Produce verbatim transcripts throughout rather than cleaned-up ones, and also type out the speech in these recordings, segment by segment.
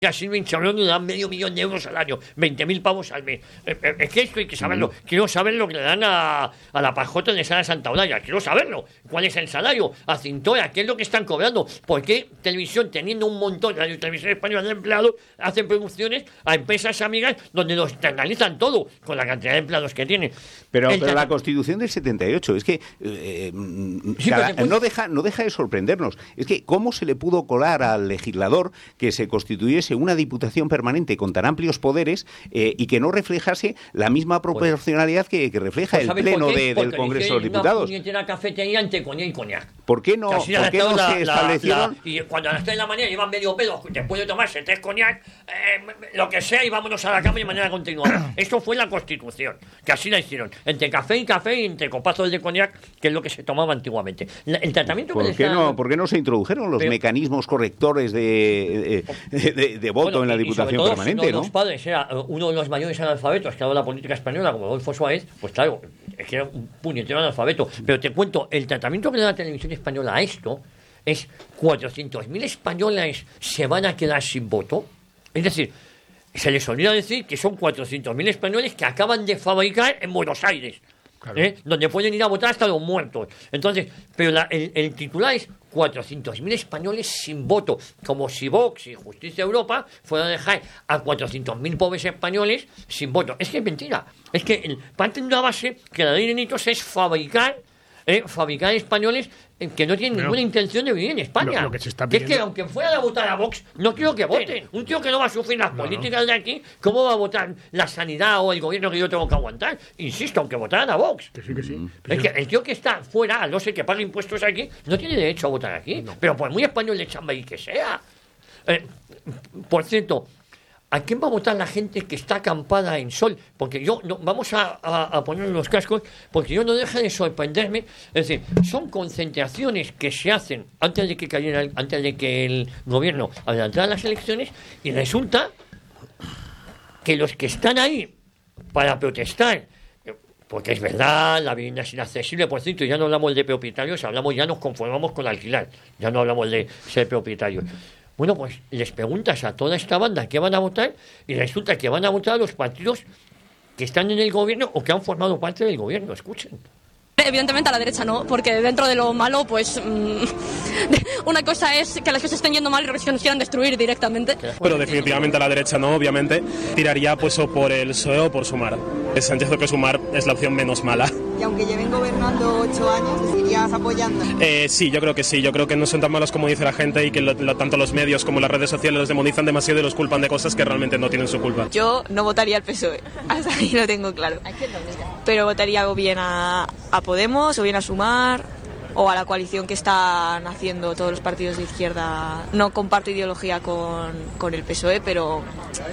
Ya sirven chablando, le dan medio millón de euros al año, veinte mil pavos al mes. Eh, eh, es que esto hay que saberlo. No. Quiero saber lo que le dan a, a la Pajota de Sala Santa Olaya. Quiero saberlo. ¿Cuál es el salario? A Cintora, ¿qué es lo que están cobrando? ¿Por qué Televisión, teniendo un montón de Televisión Española de empleados, hacen producciones a empresas amigas donde los externalizan todo con la cantidad de empleados que tienen? Pero, pero la Constitución del setenta y ocho, es que eh, sí, cada, no, deja, no deja de sorprendernos. Es que cómo se le pudo colar al legislador que se constituyese una diputación permanente con tan amplios poderes eh, y que no reflejase la misma proporcionalidad que, que refleja pues, el pleno de, del Congreso de los Diputados. Una cafetería entre coñac y coñac. ¿Por qué no, ¿por qué no la, se establecieron? La, la, y cuando a las tres de la mañana llevan medio pedo, después de tomarse tres coñac, eh, lo que sea, y vámonos a la cama y mañana continuamos. Esto fue la Constitución, que así la hicieron. Entre café y café y entre copazos de coñac, que es lo que se tomaba antiguamente. La, el tratamiento ¿Por, que qué está... no, ¿Por qué no se introdujeron los pero... mecanismos correctores de, de, de, de voto bueno, en la Diputación todo, permanente? Si ¿no? Los padres era uno de los mayores analfabetos que ha dado la política española, como Adolfo Suárez, pues claro, es que era un puñetero analfabeto. Pero te cuento, el tratamiento que da la televisión española a esto es cuatrocientos mil españoles se van a quedar sin voto. Es decir, se les olvida decir que son cuatrocientos mil españoles que acaban de fabricar en Buenos Aires. Claro. ¿Eh? Donde pueden ir a votar hasta los muertos. Entonces, pero la, el, el titular es cuatrocientos mil españoles sin voto, como si Vox y Justicia Europa fueran a dejar a cuatrocientos mil pobres españoles sin voto. Es que es mentira. Es que el, parte de una base que la ley de Nitos es fabricar eh, fabricar españoles que no tienen bueno, ninguna intención de vivir en España. Lo, lo que, se está pidiendo... que es que aunque fueran a votar a Vox, no quiero que voten. Un tío que no va a sufrir las no, políticas no. de aquí, ¿cómo va a votar la sanidad o el gobierno que yo tengo que aguantar? Insisto, aunque votaran a Vox. Que sí, que sí. Es que el tío que está fuera, a no ser que pague impuestos aquí, no tiene derecho a votar aquí. No. Pero por muy español de chamba y que sea. Eh, por cierto, ¿a quién va a votar la gente que está acampada en sol? Porque yo, no, vamos a, a, a poner los cascos, porque yo no deja de sorprenderme. Es decir, son concentraciones que se hacen antes de que cayera, el, antes de que el gobierno adelantara las elecciones, y resulta que los que están ahí para protestar, porque es verdad, la vivienda es inaccesible, por cierto, ya no hablamos de propietarios, hablamos, ya nos conformamos con alquilar, ya no hablamos de ser propietarios. Bueno, pues les preguntas a toda esta banda qué van a votar y resulta que van a votar a los partidos que están en el gobierno o que han formado parte del gobierno. Escuchen. Evidentemente a la derecha no, porque dentro de lo malo, pues mmm, una cosa es que las cosas estén yendo mal y que nos quieran destruir directamente. Pero definitivamente a la derecha no, obviamente. Tiraría pues o por el P S O E o por Sumar. Sánchez creo que Sumar es la opción menos mala. Y aunque lleven gobernando ocho años, ¿les irías apoyando? Eh, sí, yo creo que sí. Yo creo que no son tan malos como dice la gente y que lo, lo, tanto los medios como las redes sociales los demonizan demasiado y los culpan de cosas que realmente no tienen su culpa. Yo no votaría al P S O E, hasta ahí lo tengo claro. Pero votaría o bien a, a Podemos o bien a Sumar o a la coalición que están haciendo todos los partidos de izquierda. No comparto ideología con, con el P S O E, pero...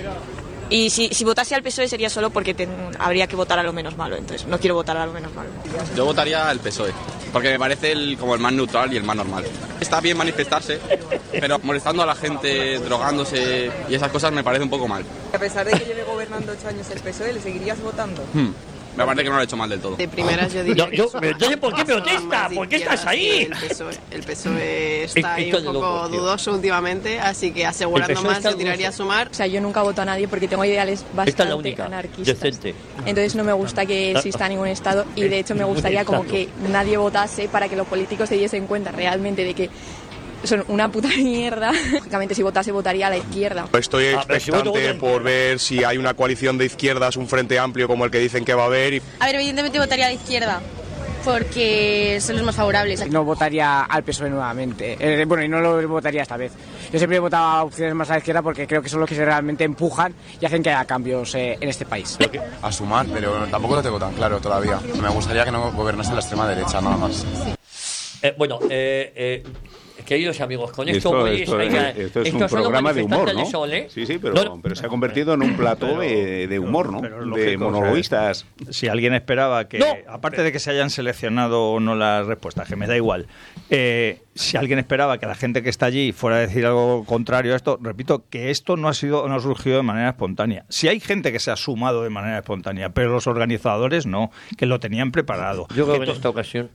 Y si, si votase al P S O E sería solo porque ten, habría que votar a lo menos malo, entonces no quiero votar a lo menos malo. Yo votaría al P S O E, porque me parece el, como el más neutral y el más normal. Está bien manifestarse, pero molestando a la gente, drogándose y esas cosas me parece un poco mal. A pesar de que lleve gobernando ocho años el P S O E, ¿le seguirías votando? Hmm. Me parece que no lo ha hecho mal del todo. De primeras yo diría no, yo, que entonces, ¿por qué protesta? ¿Por qué estás ahí? El P S O E, el P S O E está ahí un poco loco, dudoso últimamente, así que asegurando más yo tiraría a Sumar. O sea, yo nunca voto a nadie porque tengo ideales bastante anarquistas. Decente. Entonces no me gusta que exista ningún Estado y de hecho me gustaría como que nadie votase para que los políticos se diesen cuenta realmente de que son una puta mierda. Lógicamente si votase votaría a la izquierda. Estoy expectante por ver si hay una coalición de izquierdas, un frente amplio como el que dicen que va a haber. Y... A ver, evidentemente votaría a la izquierda porque son los más favorables. No votaría al P S O E nuevamente. Eh, bueno, y no lo votaría esta vez. Yo siempre he votado a opciones más a la izquierda porque creo que son los que realmente empujan y hacen que haya cambios eh, en este país. A Sumar, pero tampoco lo tengo tan claro todavía. Me gustaría que no gobernase la extrema derecha, nada más. Eh, bueno, eh... eh... Queridos amigos, con esto, esto, pues, esto, oiga, esto es un programa de humor, ¿no? Sol, ¿eh? Sí, sí, pero, no, no, pero se ha convertido en un plató pero, de, de humor, ¿no? Pero, pero de lógico, monologuistas. O sea, si alguien esperaba que, no, aparte pero... de que se hayan seleccionado o no las respuestas, que me da igual, eh, si alguien esperaba que la gente que está allí fuera a decir algo contrario a esto, repito, que esto no ha sido, no ha surgido de manera espontánea. Si hay gente que se ha sumado de manera espontánea, pero los organizadores no, que lo tenían preparado. Yo creo que en esta ocasión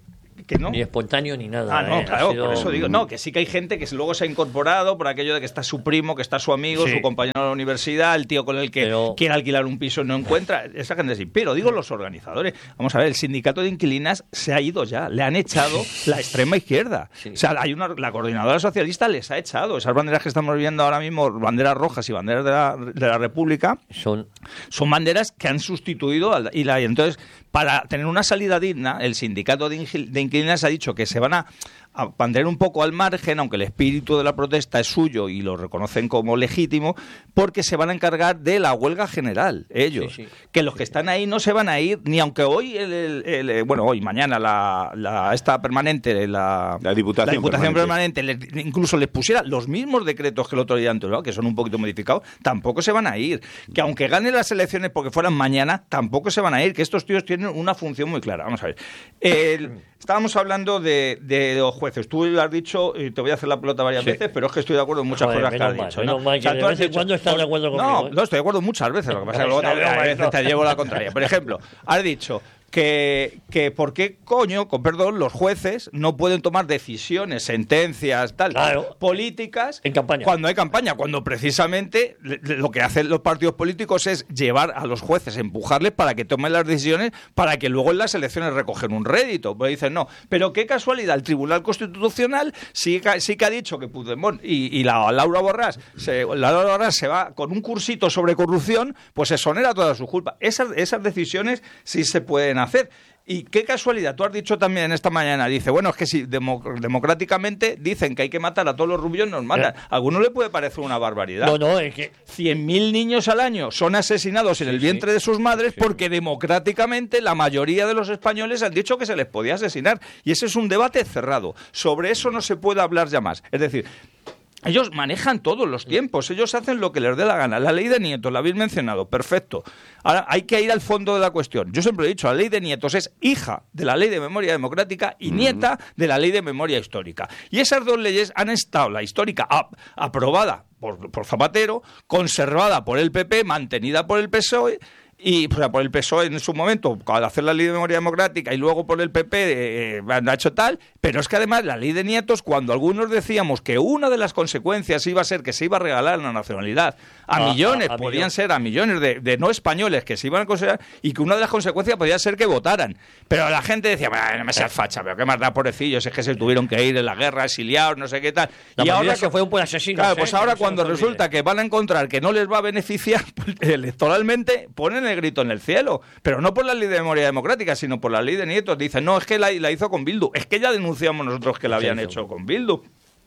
que no. Ni espontáneo ni nada. Ah, no, ¿eh? claro, sido... por eso digo, no, que sí que hay gente que luego se ha incorporado por aquello de que está su primo, que está su amigo, sí. su compañero de la universidad, el tío con el que pero... quiere alquilar un piso y no encuentra, esa gente sí. Pero digo los organizadores, vamos a ver, el sindicato de inquilinas se ha ido ya, le han echado la extrema izquierda. Sí. O sea, hay una, la coordinadora socialista les ha echado. Esas banderas que estamos viendo ahora mismo, banderas rojas y banderas de la, de la República, son, son banderas que han sustituido al, y la, y entonces, para tener una salida digna, el sindicato de, de inquilinas ha dicho que se van a a mantener un poco al margen, aunque el espíritu de la protesta es suyo y lo reconocen como legítimo, porque se van a encargar de la huelga general, ellos. Sí, sí. Que los que están ahí no se van a ir, ni aunque hoy, el, el, el, bueno, hoy, mañana, la, la esta permanente, la, la Diputación, la diputación Permanente, permanente les, incluso les pusiera los mismos decretos que el otro día anterior, que son un poquito modificados, tampoco se van a ir. Que aunque ganen las elecciones porque fueran mañana, tampoco se van a ir, que estos tíos tienen una función muy clara. Vamos a ver. El, estábamos hablando de, de los jueces. Tú lo has dicho, y te voy a hacer la pelota varias sí. veces, pero es que estoy de acuerdo en muchas Joder, cosas que has mal, dicho. ¿no? Mal, o sea, tú has dicho ¿cuándo estás de acuerdo conmigo? No, ¿eh? no, estoy de acuerdo muchas veces. Lo que pasa es que luego te, a veces te llevo la contraria. Por ejemplo, has dicho que, que por qué coño, con perdón, los jueces no pueden tomar decisiones, sentencias, tal, claro. políticas en campaña. Cuando hay campaña, cuando precisamente lo que hacen los partidos políticos es llevar a los jueces, empujarles para que tomen las decisiones, para que luego en las elecciones recogen un rédito. Pues dicen, no, pero qué casualidad, el Tribunal Constitucional sí, sí que ha dicho que Puigdemont y, y la Laura Borràs se, la Laura Borràs se va con un cursito sobre corrupción, pues exonera toda su culpa. Esas, esas decisiones sí se pueden hacer. Y qué casualidad, tú has dicho también esta mañana, dice, bueno, es que si democ- democráticamente dicen que hay que matar a todos los rubios, nos matan. ¿A alguno le puede parecer una barbaridad? No, no, es que... cien mil niños al año son asesinados en el vientre sí, de sus madres sí. porque democráticamente la mayoría de los españoles han dicho que se les podía asesinar. Y ese es un debate cerrado. Sobre eso no se puede hablar ya más. Es decir... ellos manejan todos los tiempos, ellos hacen lo que les dé la gana. La ley de nietos, la habéis mencionado, perfecto. Ahora hay que ir al fondo de la cuestión. Yo siempre he dicho, la ley de nietos es hija de la ley de memoria democrática y nieta de la ley de memoria histórica. Y esas dos leyes han estado, la histórica ap- aprobada por, por Zapatero, conservada por el P P, mantenida por el P S O E, y o sea, por el P S O E en su momento, al hacer la ley de memoria democrática, y luego por el P P eh, ha hecho tal, pero es que además la ley de nietos, cuando algunos decíamos que una de las consecuencias iba a ser que se iba a regalar la nacionalidad a ah, millones, a, a podían millones. ser a millones de, de no españoles que se iban a considerar, y que una de las consecuencias podía ser que votaran, pero la gente decía, no me seas facha, pero qué más da, pobrecillos, es que se tuvieron que ir en la guerra, exiliados, no sé qué tal, la y ahora que fue un buen asesino. Claro, pues ¿eh? ahora no cuando resulta que van a encontrar que no les va a beneficiar pues, electoralmente, ponen el grito en el cielo, pero no por la ley de memoria democrática, sino por la ley de nietos. Dicen, no, es que la, la hizo con Bildu, es que ya denunciamos nosotros que la habían sí, hecho con Bildu.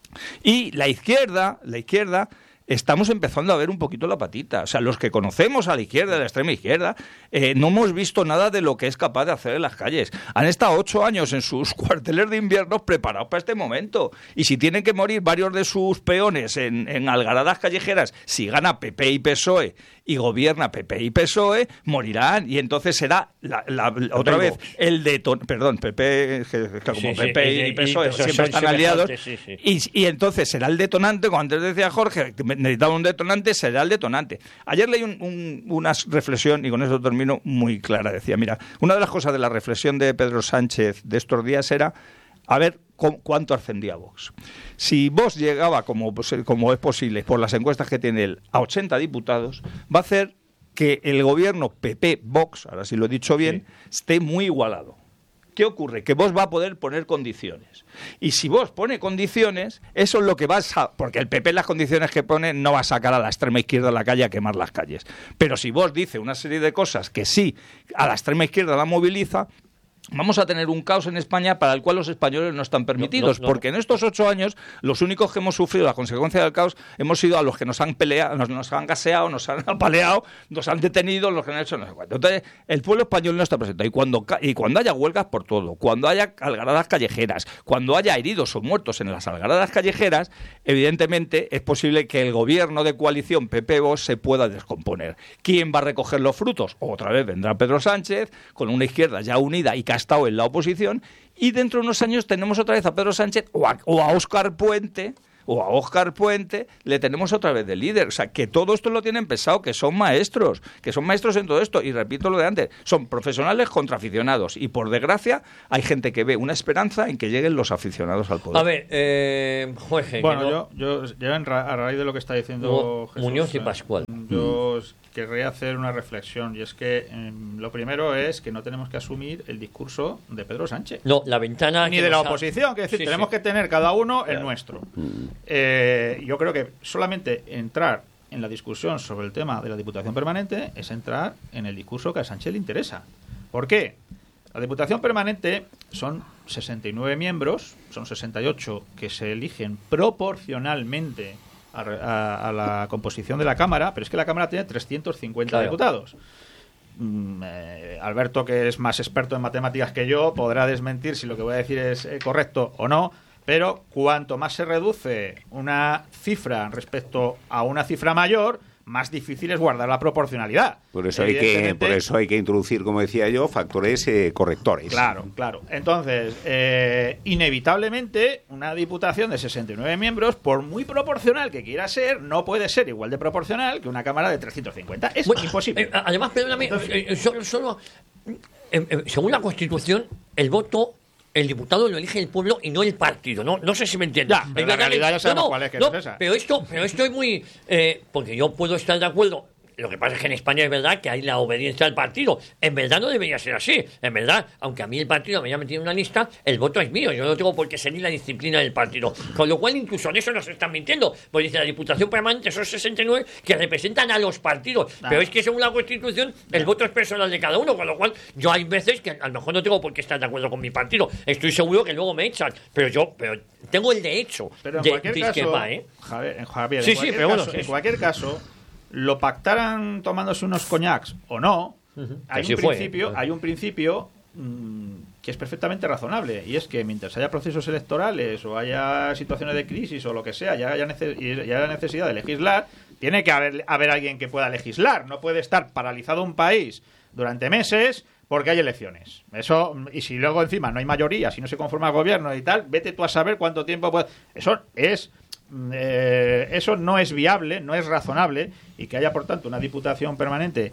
Y la izquierda, la izquierda, estamos empezando a ver un poquito la patita. O sea, los que conocemos a la izquierda, a la extrema izquierda, eh, no hemos visto nada de lo que es capaz de hacer en las calles. Han estado ocho años en sus cuarteles de invierno preparados para este momento. Y si tienen que morir varios de sus peones en, en algaradas callejeras, si gana P P y P S O E y gobierna P P y P S O E, morirán. Y entonces será la, la, la, otra vez el detonante. Perdón, P P, que, que como sí, P P sí, y P S O E y, siempre y, están aliados. Sí, sí. Y, y entonces será el detonante, como antes decía Jorge, necesitaba un detonante, será el detonante. Ayer leí un, un, una reflexión, y con eso termino, muy clara. Decía, mira, una de las cosas de la reflexión de Pedro Sánchez de estos días era a ver cuánto ascendía Vox. Si Vox llegaba, como, como es posible, por las encuestas que tiene él, a ochenta diputados, va a hacer que el gobierno P P-Vox, ahora sí lo he dicho bien, sí. esté muy igualado. ¿Qué ocurre? Que Vox va a poder poner condiciones. Y si Vox pone condiciones, eso es lo que va a... Porque el P P las condiciones que pone no va a sacar a la extrema izquierda a la calle a quemar las calles. Pero si Vox dice una serie de cosas que sí a la extrema izquierda la moviliza, vamos a tener un caos en España para el cual los españoles no están permitidos, no, no, no. porque en estos ocho años los únicos que hemos sufrido la consecuencia del caos hemos sido a los que nos han peleado, nos, nos han gaseado, nos han apaleado, nos han detenido, los que han hecho no sé cuánto. Entonces, el pueblo español no está presente. Y cuando, y cuando haya huelgas por todo, cuando haya algaradas callejeras, cuando haya heridos o muertos en las algaradas callejeras, evidentemente es posible que el gobierno de coalición P P-Vox se pueda descomponer. ¿Quién va a recoger los frutos? Otra vez vendrá Pedro Sánchez, con una izquierda ya unida y ha estado en la oposición, y dentro de unos años tenemos otra vez a Pedro Sánchez o a, o a Óscar Puente o a Óscar Puente, le tenemos otra vez de líder. O sea, que todo esto lo tienen pensado, que son maestros, que son maestros en todo esto. Y repito lo de antes, son profesionales contra aficionados. Y por desgracia, hay gente que ve una esperanza en que lleguen los aficionados al poder. A ver, eh, Jorge. Bueno, no... yo, yo, yo en ra a raíz de lo que está diciendo Jesús, Muñoz y Pascual. Yo mm. querría hacer una reflexión, y es que eh, lo primero es que no tenemos que asumir el discurso de Pedro Sánchez. No, la ventana... Ni de la oposición, que es decir, sí, tenemos sí. que tener cada uno el claro. nuestro. Eh, yo creo que solamente entrar en la discusión sobre el tema de la Diputación Permanente es entrar en el discurso que a Sánchez le interesa. ¿Por qué? La Diputación Permanente son sesenta y nueve miembros, son sesenta y ocho que se eligen proporcionalmente a, a, a la composición de la Cámara, pero es que la Cámara tiene trescientos cincuenta claro. diputados. Mm, eh, Alberto, que es más experto en matemáticas que yo, podrá desmentir si lo que voy a decir es eh, correcto o no, pero cuanto más se reduce una cifra respecto a una cifra mayor, más difícil es guardar la proporcionalidad. Por eso hay que, por eso hay que introducir, como decía yo, factores eh, correctores. Claro, claro. Entonces, eh, inevitablemente, una diputación de sesenta y nueve miembros, por muy proporcional que quiera ser, no puede ser igual de proporcional que una Cámara de trescientos cincuenta. Es bueno, imposible. Eh, además, perdóname, Entonces, eh, solo, solo eh, eh, según la Constitución, el voto... el diputado lo elige el pueblo y no el partido. No, no sé si me entiendes. Ya, pero la realidad ya sabemos no, no, cuál es, que no, no es esa. Pero esto, pero esto es muy... Eh, porque yo puedo estar de acuerdo... Lo que pasa es que en España es verdad que hay la obediencia al partido. En verdad no debería ser así. En verdad, aunque a mí el partido me haya metido en una lista, el voto es mío. Yo no tengo por qué seguir la disciplina del partido. Con lo cual, incluso en eso nos están mintiendo. Pues dice, la Diputación Permanente son sesenta y nueve que representan a los partidos. Ah. Pero es que según la Constitución, el voto es personal de cada uno. Con lo cual, yo hay veces que a lo mejor no tengo por qué estar de acuerdo con mi partido. Estoy seguro que luego me echan. Pero yo pero tengo el derecho pero en de cualquier disquepar, caso, ¿eh? Javier, Javier, sí, en sí, cualquier pero caso, bueno, sí. en cualquier caso, lo pactaran tomándose unos coñacs o no, uh-huh. hay, un fue, principio, ¿eh? hay un principio mmm, que es perfectamente razonable, y es que mientras haya procesos electorales o haya situaciones de crisis o lo que sea, ya haya, neces- ya haya necesidad de legislar, tiene que haber, haber alguien que pueda legislar. No puede estar paralizado un país durante meses porque hay elecciones. Eso, y si luego encima no hay mayoría, si no se conforma el gobierno y tal, vete tú a saber cuánto tiempo puede... Eso es... Eh, eso no es viable, no es razonable, y que haya por tanto una diputación permanente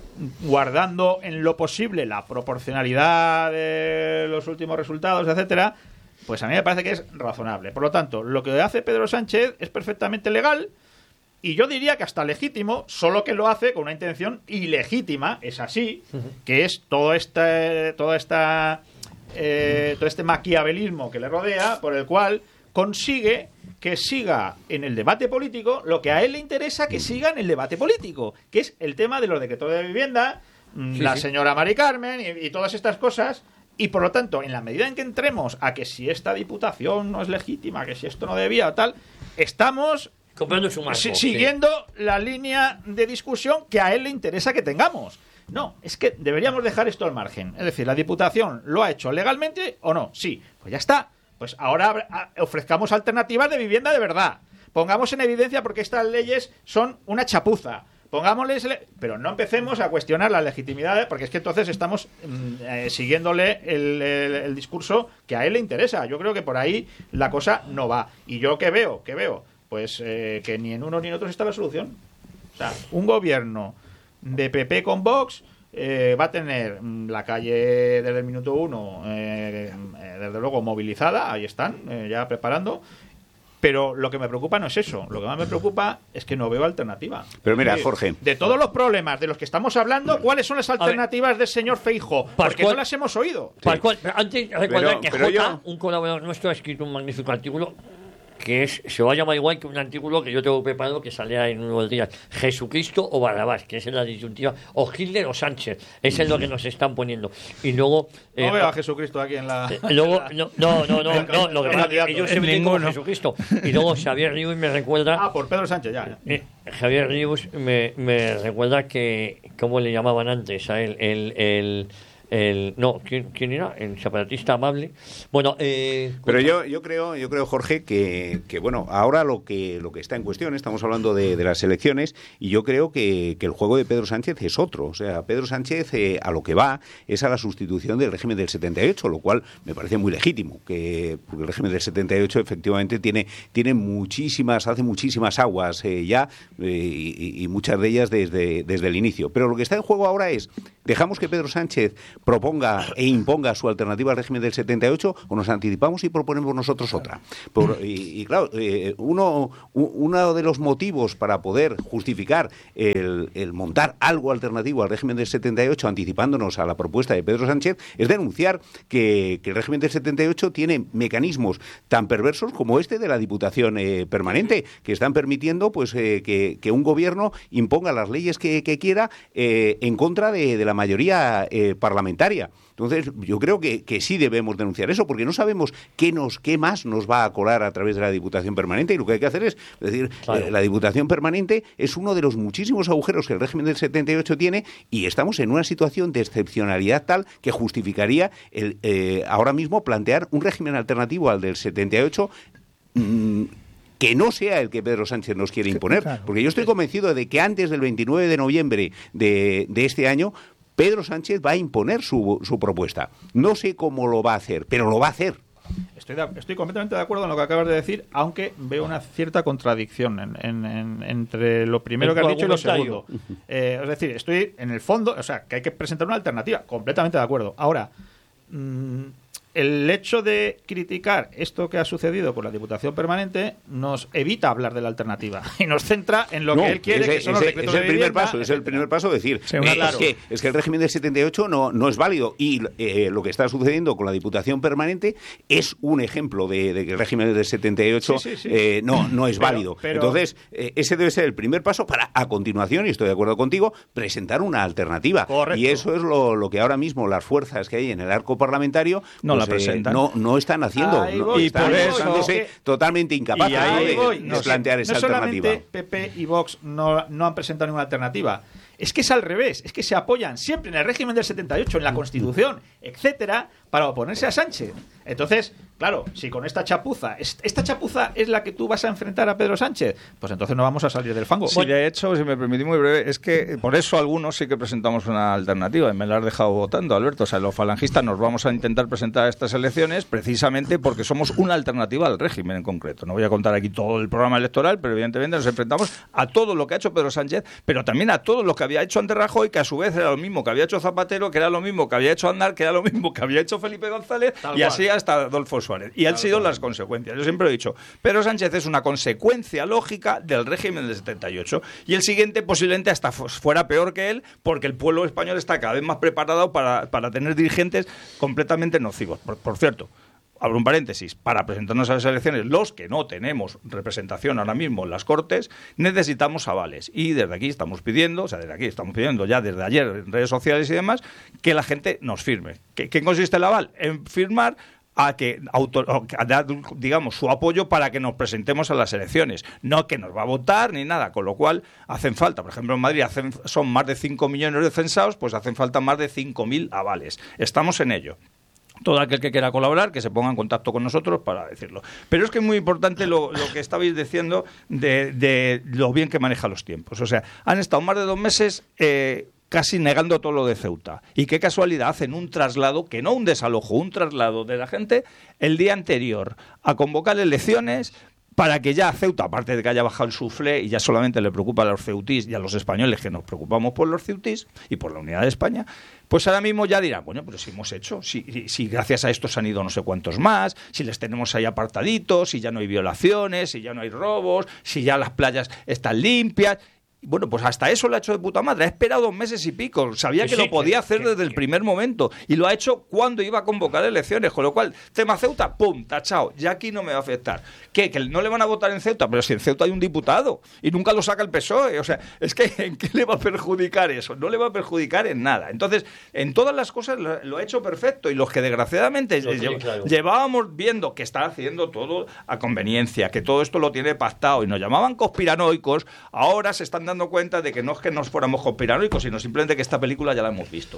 guardando en lo posible la proporcionalidad de los últimos resultados, etcétera, pues a mí me parece que es razonable. Por lo tanto, lo que hace Pedro Sánchez es perfectamente legal, y yo diría que hasta legítimo, solo que lo hace con una intención ilegítima, es así, que es todo este, toda esta eh, todo este maquiavelismo que le rodea, por el cual consigue que siga en el debate político lo que a él le interesa que siga en el debate político, que es el tema de los decretos de vivienda, sí, la sí. señora Mari Carmen y, y todas estas cosas. Y por lo tanto, en la medida en que entremos a que si esta diputación no es legítima, que si esto no debía o tal, estamos comprando su marco, si, siguiendo sí. la línea de discusión que a él le interesa que tengamos. No, es que deberíamos dejar esto al margen. Es decir, la diputación lo ha hecho legalmente o no. Sí, pues ya está. Pues ahora ofrezcamos alternativas de vivienda de verdad. Pongamos en evidencia porque estas leyes son una chapuza. Pongámosles... Pero no empecemos a cuestionar la legitimidad, porque es que entonces estamos eh, siguiéndole el, el, el discurso que a él le interesa. Yo creo que por ahí la cosa no va. Y yo ¿qué veo? ¿Qué veo? Pues eh, que ni en uno ni en otro está la solución. O sea, un gobierno de P P con Vox... Eh, va a tener la calle desde el minuto uno, eh, eh, desde luego movilizada, ahí están, eh, ya preparando. Pero lo que me preocupa no es eso. Lo que más me preocupa es que no veo alternativa. Pero mira, Jorge, de todos los problemas de los que estamos hablando, ¿cuáles son las alternativas del señor Feijóo? Porque no las hemos oído. Sí. Cual, antes, recordar que Jota, yo... un colaborador nuestro, ha escrito un magnífico artículo que es, se va a llamar igual que un artículo que yo tengo preparado que saldrá en unos días, Jesucristo o Barrabás, que es en la disyuntiva, o Hitler o Sánchez, ese es lo que nos están poniendo. Y luego no eh, veo a Jesucristo aquí en la... Eh, luego, no, no, no, no, no, lo que pasa es que ellos se meten con Jesucristo. Y luego Xavier Rius me recuerda... Ah, por Pedro Sánchez, ya. ya. Eh, Xavier Rius me, me recuerda que, ¿cómo le llamaban antes a él? El... el el no, ¿quién, quién era? El separatista amable. Bueno, eh, pero yo, yo creo, yo creo, Jorge, que, que bueno, ahora lo que lo que está en cuestión, estamos hablando de, de las elecciones, y yo creo que, que el juego de Pedro Sánchez es otro. O sea, Pedro Sánchez eh, a lo que va es a la sustitución del régimen del setenta y ocho, lo cual me parece muy legítimo, que porque el régimen del setenta y ocho efectivamente tiene, tiene muchísimas, hace muchísimas aguas eh, ya, eh, y, y muchas de ellas desde, desde el inicio. Pero lo que está en juego ahora es, ¿dejamos que Pedro Sánchez proponga e imponga su alternativa al régimen del setenta y ocho o nos anticipamos y proponemos nosotros otra? Por, y, y claro, eh, uno, uno de los motivos para poder justificar el, el montar algo alternativo al régimen del setenta y ocho, anticipándonos a la propuesta de Pedro Sánchez, es denunciar que, que el régimen del setenta y ocho tiene mecanismos tan perversos como este de la Diputación eh, Permanente, que están permitiendo pues eh, que, que un gobierno imponga las leyes que, que quiera eh, en contra de, de la mayoría eh, parlamentaria. Entonces, yo creo que, que sí debemos denunciar eso, porque no sabemos qué nos qué más nos va a colar a través de la Diputación Permanente, y lo que hay que hacer es, es decir, claro. eh, la Diputación Permanente es uno de los muchísimos agujeros que el régimen del setenta y ocho tiene, y estamos en una situación de excepcionalidad tal que justificaría el, eh, ahora mismo plantear un régimen alternativo al del setenta y ocho, mmm, que no sea el que Pedro Sánchez nos quiere imponer, claro. Porque yo estoy convencido de que antes del veintinueve de noviembre de, de este año Pedro Sánchez va a imponer su, su propuesta. No sé cómo lo va a hacer, pero lo va a hacer. Estoy, de, estoy completamente de acuerdo en lo que acabas de decir, aunque veo una cierta contradicción en, en, en, entre lo primero que has dicho y lo segundo. Eh, es decir, estoy en el fondo, o sea, que hay que presentar una alternativa, completamente de acuerdo. Ahora, mmm, el hecho de criticar esto que ha sucedido con la Diputación Permanente nos evita hablar de la alternativa y nos centra en lo no, que él quiere, ese, que son ese, los decretos es el de primer vivienda, paso, es el primer paso decir, sí, eh, claro. es, que, es que el régimen del setenta y ocho no, no es válido, y eh, lo que está sucediendo con la Diputación Permanente es un ejemplo de, de que el régimen del setenta y ocho sí, sí, sí. Eh, no, no es pero, válido. Pero... Entonces, eh, ese debe ser el primer paso para, a continuación, y estoy de acuerdo contigo, presentar una alternativa. Correcto. Y eso es lo, lo que ahora mismo las fuerzas que hay en el arco parlamentario no pues, la presentan. Eh, no, no están haciendo, no, y están por eso totalmente incapaces y ahí de, voy. de No, plantear no esa alternativa. No solamente P P y Vox no, no han presentado ninguna alternativa, es que es al revés, es que se apoyan siempre en el régimen del setenta y ocho, en la Constitución, etcétera, para oponerse a Sánchez. Entonces, claro, si con esta chapuza, esta chapuza es la que tú vas a enfrentar a Pedro Sánchez, pues entonces no vamos a salir del fango. Sí, bueno, de hecho, si me permitís muy breve, es que por eso algunos sí que presentamos una alternativa, y me la has dejado votando, Alberto. O sea, los falangistas nos vamos a intentar presentar a estas elecciones precisamente porque somos una alternativa al régimen en concreto. No voy a contar aquí todo el programa electoral, pero evidentemente nos enfrentamos a todo lo que ha hecho Pedro Sánchez, pero también a todo lo que había hecho antes Rajoy, que a su vez era lo mismo que había hecho Zapatero, que era lo mismo que había hecho Aznar, que era lo mismo que había hecho Felipe González, Tal y cual. Así hasta Adolfo Suárez. Y han sido cual. las consecuencias. Yo siempre he dicho, Pedro Sánchez es una consecuencia lógica del régimen del setenta y ocho. Y el siguiente posiblemente hasta fuera peor que él, porque el pueblo español está cada vez más preparado para, para tener dirigentes completamente nocivos. Por, por cierto, abro un paréntesis, para presentarnos a las elecciones, los que no tenemos representación ahora mismo en las Cortes, necesitamos avales. Y desde aquí estamos pidiendo, o sea, desde aquí estamos pidiendo ya desde ayer en redes sociales y demás, que la gente nos firme. ¿Qué, qué consiste el aval? En firmar a que auto, a dar, digamos, su apoyo para que nos presentemos a las elecciones, no que nos va a votar ni nada, con lo cual hacen falta, por ejemplo en Madrid hacen, son más de cinco millones de censados, pues hacen falta más de cinco mil avales. Estamos en ello. Todo aquel que quiera colaborar, que se ponga en contacto con nosotros para decirlo. Pero es que es muy importante lo, lo que estabais diciendo de, de lo bien que maneja los tiempos. O sea, han estado más de dos meses eh, casi negando todo lo de Ceuta. Y qué casualidad, hacen un traslado, que no un desalojo, un traslado de la gente el día anterior a convocar elecciones, para que ya Ceuta, aparte de que haya bajado el suflé y ya solamente le preocupa a los ceutís y a los españoles, que nos preocupamos por los ceutís y por la unidad de España, pues ahora mismo ya dirán, bueno, pero si hemos hecho, si, si gracias a esto se han ido no sé cuántos más, si les tenemos ahí apartaditos, si ya no hay violaciones, si ya no hay robos, si ya las playas están limpias. Bueno, pues hasta eso lo ha hecho de puta madre. Ha esperado dos meses y pico. Sabía que sí, lo podía que, hacer que, desde que, el primer momento. Y lo ha hecho cuando iba a convocar elecciones. Con lo cual, tema Ceuta, pum, tachao. Ya aquí no me va a afectar. ¿Qué? Que no le van a votar en Ceuta. Pero si en Ceuta hay un diputado. Y nunca lo saca el P S O E. O sea, es que ¿en qué le va a perjudicar eso? No le va a perjudicar en nada. Entonces, en todas las cosas lo, lo ha hecho perfecto. Y los que desgraciadamente sí, lle- claro. llevábamos viendo que está haciendo todo a conveniencia, que todo esto lo tiene pactado y nos llamaban conspiranoicos, ahora se están dando cuenta de que no es que nos fuéramos conspiranoicos, sino simplemente que esta película ya la hemos visto.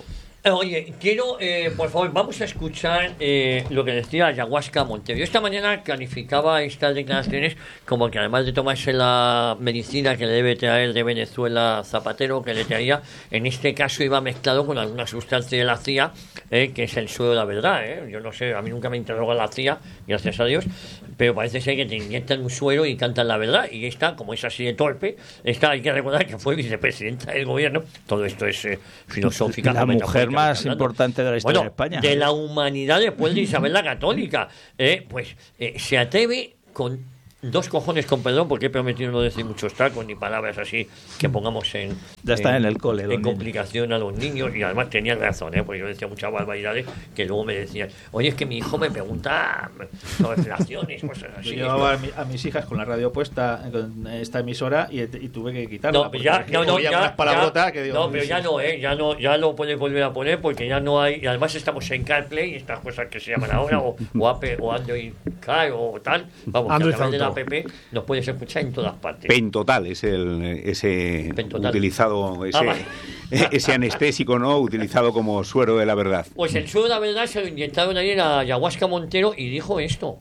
Oye, quiero, eh, por favor, vamos a escuchar eh, lo que decía Ayahuasca Montero. Yo esta mañana calificaba estas declaraciones como que además de tomarse la medicina que le debe traer de Venezuela Zapatero, que le traía, en este caso iba mezclado con alguna sustancia de la C I A, eh, que es el suelo de la verdad. Eh. Yo no sé, a mí nunca me interroga la C I A, gracias a Dios, pero parece ser que te inyectan un suero y cantan la verdad. Y esta, como es así de torpe, esta hay que recordar que fue vicepresidenta del gobierno. Todo esto es eh, filosófica. La mujer más importante de la historia bueno, de España. De la humanidad después de Isabel la Católica. Eh, pues eh, se atreve con dos cojones, con perdón, porque he prometido no decir muchos tacos ni palabras así que pongamos en... Ya está en, en el cole. En complicación a los niños, y además tenían razón, ¿eh? Porque yo decía muchas barbaridades que luego me decían, oye, es que mi hijo me pregunta sobre relaciones, cosas así. Yo llevaba a, mi, a mis hijas con la radio puesta, con esta emisora, y, y tuve que quitarla. No, ya, no, no, ya, ya, que digo, no, pero ya no, ¿eh? Ya no, ya lo puedes volver a poner porque ya no hay, y además estamos en CarPlay, estas cosas que se llaman ahora, o, o Apple, o Android Car, o tal, vamos, Android que a través de la app nos puedes escuchar en todas partes. Pentotal es el ese Pentotal. utilizado, ese, Ah, ese anestésico, ¿no? Utilizado como suero de la verdad. Pues el suero de la verdad se lo inyectaron ayer a Ayahuasca Montero y dijo esto.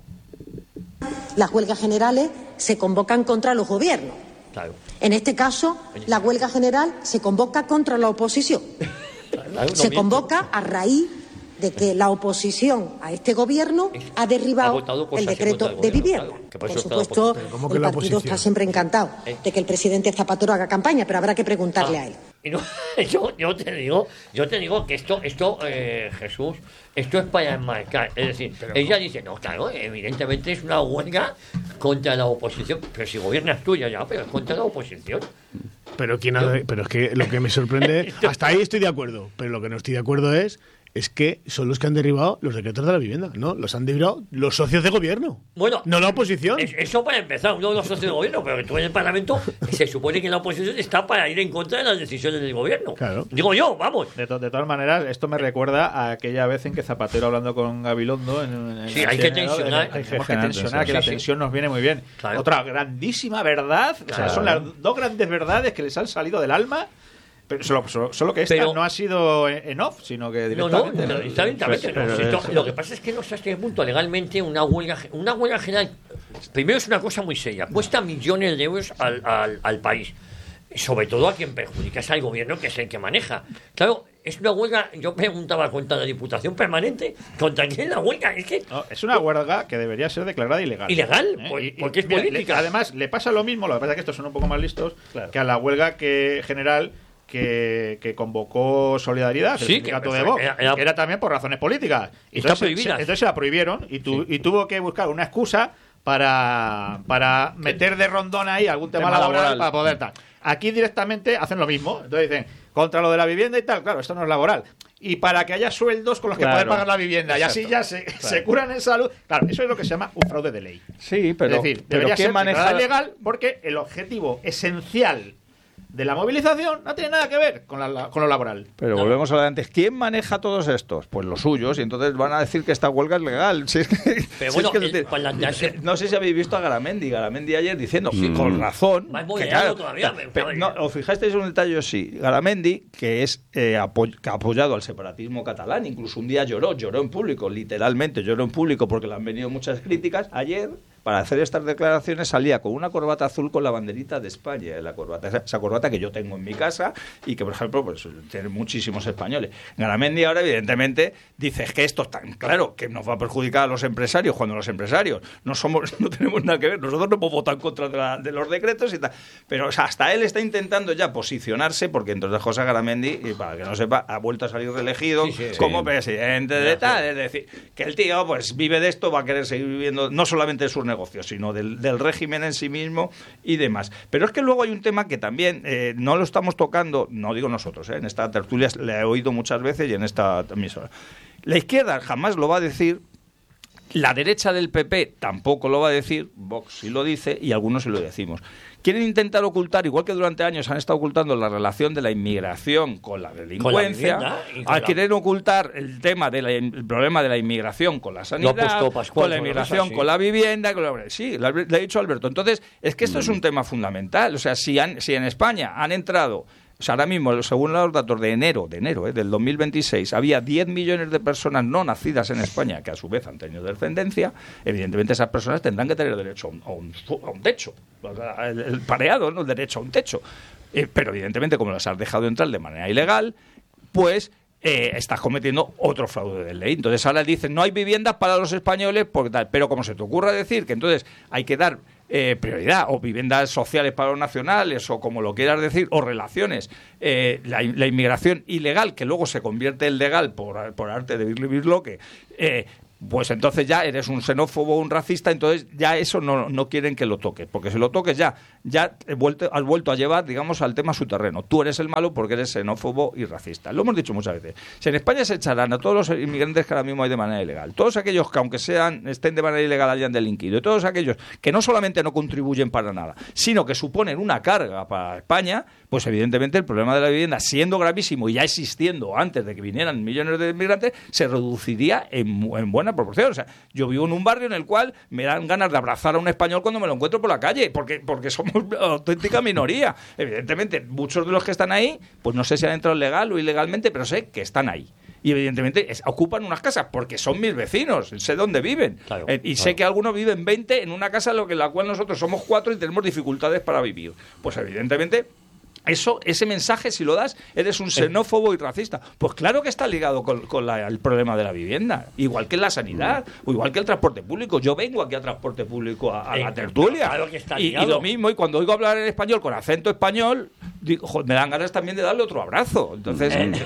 Las huelgas generales se convocan contra los gobiernos. Claro. En este caso, la huelga general se convoca contra la oposición. Claro, no se miento. convoca a raíz de que la oposición a este gobierno ha derribado ha el decreto de vivienda. Claro, por, por supuesto, el partido está siempre encantado ¿Eh? de que el presidente Zapatero haga campaña, pero habrá que preguntarle ah, a él. No, yo, yo te digo, yo te digo que esto, esto, eh, Jesús, esto es para enmarcar. Es decir, pero ella no. dice, no, claro, evidentemente es una huelga contra la oposición, pero si gobiernas tú ya, ya, pero es contra la oposición. Pero quién ha, pero es que lo que me sorprende, hasta ahí estoy de acuerdo, pero lo que no estoy de acuerdo es es que son los que han derribado los decretos de la vivienda, ¿no? Los han derribado los socios de gobierno. Bueno, no la oposición. Es, eso para empezar, uno de los socios de gobierno, pero que tú en el Parlamento se supone que la oposición está para ir en contra de las decisiones del gobierno. Claro. Digo yo, vamos. De, to de todas maneras, esto me recuerda a aquella vez en que Zapatero hablando con Gabilondo en, en sí, el hay que tensionar. Hay que tensionar, que la tensión nos viene muy bien. Claro. Otra grandísima verdad, claro. O sea, son las dos grandes verdades que les han salido del alma. Pero solo, solo, solo que esta pero, no ha sido en off, sino que directamente. No, no, directamente no. Pero, pero, lo que pasa es que no sé hasta qué punto legalmente una huelga, una huelga general, primero es una cosa muy seria, cuesta millones de euros al, al, al país. Sobre todo a quien perjudica es al gobierno, que es el que maneja. Claro, es una huelga, yo preguntaba contra la Diputación Permanente, ¿contra quién la huelga? Es que no, es una huelga que debería ser declarada ilegal. ¿Ilegal? ¿Eh? Pues, y, porque es mira, política. Le, además, le pasa lo mismo, lo que pasa es que estos son un poco más listos, claro. que a la huelga que general que, que convocó Solidaridad, el sí, sindicato que, de Vox, era, era, era también por razones políticas. Y está entonces, prohibida. Se, entonces se la prohibieron y, tu, sí. y tuvo que buscar una excusa para, para meter de rondón ahí algún tema, tema laboral, laboral para poder tal. Aquí directamente hacen lo mismo. Entonces dicen, contra lo de la vivienda y tal, claro, esto no es laboral. Y para que haya sueldos con los que claro. poder pagar la vivienda. Exacto. Y así ya se, claro. se curan en salud. Claro, eso es lo que se llama un fraude de ley. Sí, pero... Es decir, pero debería ¿quién ser maneja legal porque el objetivo esencial de la movilización no tiene nada que ver con, la, con lo laboral. Pero no. volvemos a lo de antes. ¿Quién maneja todos estos? Pues los suyos, y entonces van a decir que esta huelga es legal. Si es que, Pero si bueno, es que, el, plantearse... no sé si habéis visto a Garamendi. Garamendi ayer diciendo, sí, mm. con razón, que claro, todavía, me, pero, no, os fijasteis en un detalle, sí. Garamendi, que es eh, apo que ha apoyado al separatismo catalán, incluso un día lloró, lloró en público, literalmente lloró en público porque le han venido muchas críticas. Ayer, para hacer estas declaraciones, salía con una corbata azul con la banderita de España, la corbata, esa, esa corbata que yo tengo en mi casa y que, por ejemplo, pues tiene muchísimos españoles. Garamendi ahora, evidentemente, dice que esto es tan claro que nos va a perjudicar a los empresarios, cuando los empresarios no somos, no tenemos nada que ver, nosotros no podemos votar en contra de, la, de los decretos y tal. Pero o sea, hasta él está intentando ya posicionarse, porque entonces José Garamendi, y para que no sepa, ha vuelto a salir reelegido sí, sí, como sí. presidente de tal, es decir, que el tío pues vive de esto, va a querer seguir viviendo no solamente de sus negocios, sino del, del régimen en sí mismo y demás. Pero es que luego hay un tema que también eh, no lo estamos tocando, no digo nosotros, eh, en esta tertulia le he oído muchas veces y en esta emisora. La izquierda jamás lo va a decir, la derecha del P P tampoco lo va a decir, Vox sí lo dice y algunos sí lo decimos. Quieren intentar ocultar, igual que durante años han estado ocultando la relación de la inmigración con la delincuencia, con la vivienda, quieren la... ocultar el tema del problema de la inmigración con la sanidad, Pascual, con la inmigración con la vivienda, con la... sí, le ha dicho Alberto. Entonces, es que esto mm. es un tema fundamental. O sea, si, han, si en España han entrado O sea, ahora mismo, según los datos de enero, de enero, ¿eh? del dos mil veintiséis, había diez millones de personas no nacidas en España que a su vez han tenido descendencia. Evidentemente esas personas tendrán que tener derecho a un, a un, a un techo. O sea, el, el pareado, ¿no? El derecho a un techo. Eh, pero evidentemente, como las has dejado entrar de manera ilegal, pues eh, estás cometiendo otro fraude de ley. Entonces ahora dicen, no hay viviendas para los españoles, porque tal. Pero como se te ocurra decir que entonces hay que dar Eh, prioridad, o viviendas sociales para los nacionales, o como lo quieras decir, o relaciones, eh, la, la inmigración ilegal, que luego se convierte en legal por, por arte de vivirlo, que eh, pues entonces ya eres un xenófobo, un racista, entonces ya eso no, no quieren que lo toques, porque si lo toques ya, ya he vuelto, has vuelto a llevar, digamos, al tema su terreno. Tú eres el malo porque eres xenófobo y racista. Lo hemos dicho muchas veces. Si en España se echarán a todos los inmigrantes que ahora mismo hay de manera ilegal, todos aquellos que aunque sean estén de manera ilegal hayan delinquido, y todos aquellos que no solamente no contribuyen para nada, sino que suponen una carga para España, pues evidentemente el problema de la vivienda, siendo gravísimo y ya existiendo antes de que vinieran millones de inmigrantes, se reduciría en, en buena proporción. O sea, yo vivo en un barrio en el cual me dan ganas de abrazar a un español cuando me lo encuentro por la calle, porque, porque somos auténtica minoría. Evidentemente, muchos de los que están ahí, pues no sé si han entrado legal o ilegalmente, pero sé que están ahí. Y evidentemente es, ocupan unas casas porque son mis vecinos, sé dónde viven. Claro, eh, y claro. sé que algunos viven veinte en una casa en lo que, la cual nosotros somos cuatro y tenemos dificultades para vivir. Pues evidentemente eso, ese mensaje, si lo das, eres un xenófobo y racista. Pues claro que está ligado con, con la, el problema de la vivienda, igual que la sanidad, o igual que el transporte público. Yo vengo aquí a transporte público a, a la tertulia. Claro que está ligado. Y, y lo mismo, y cuando oigo hablar en español con acento español, digo, joder, me dan ganas también de darle otro abrazo. Entonces, eh.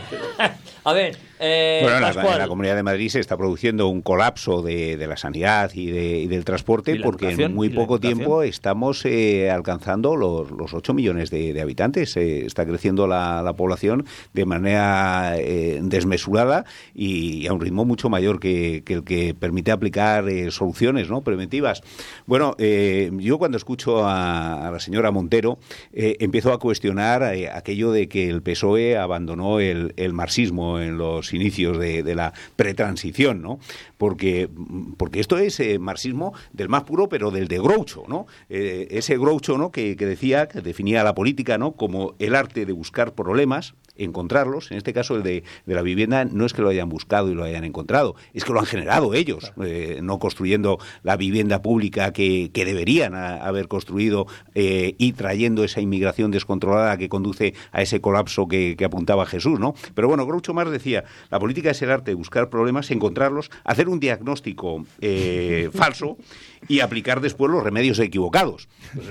a ver, eh, bueno, en la, en la Comunidad de Madrid se está produciendo un colapso de, de la sanidad y, de, y del transporte, y porque en muy poco tiempo estamos eh, alcanzando los, los ocho millones de, de habitantes. Eh, está creciendo la, la población de manera eh, desmesurada y, y a un ritmo mucho mayor que, que el que permite aplicar eh, soluciones, ¿no?, preventivas. Bueno, eh, yo cuando escucho a, a la señora Montero eh, empiezo a cuestionar eh, aquello de que el P S O E abandonó el, el marxismo en los inicios de, de la pretransición, ¿no? Porque, porque esto es eh, marxismo del más puro, pero del de Groucho, ¿no? Eh, ese Groucho, ¿no?, que, que decía, que definía la política, ¿no?, como el arte de buscar problemas, encontrarlos. En este caso, el de, de la vivienda, no es que lo hayan buscado y lo hayan encontrado, es que lo han generado ellos, eh, no construyendo la vivienda pública que, que deberían a, haber construido eh, y trayendo esa inmigración descontrolada que conduce a ese colapso que, que apuntaba Jesús, ¿no? Pero bueno, Groucho Marx decía, la política es el arte de buscar problemas, encontrarlos, hacer un diagnóstico eh, falso y aplicar después los remedios equivocados.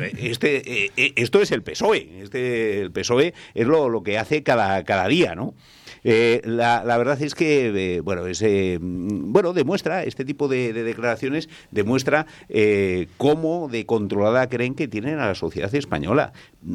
Este, eh, esto es el P S O E. Este, el P S O E es lo, lo que hace cada, cada día, ¿no? Eh, la, la verdad es que, eh, bueno, es, eh, bueno, demuestra, este tipo de, de declaraciones demuestra eh, cómo de controlada creen que tienen a la sociedad española.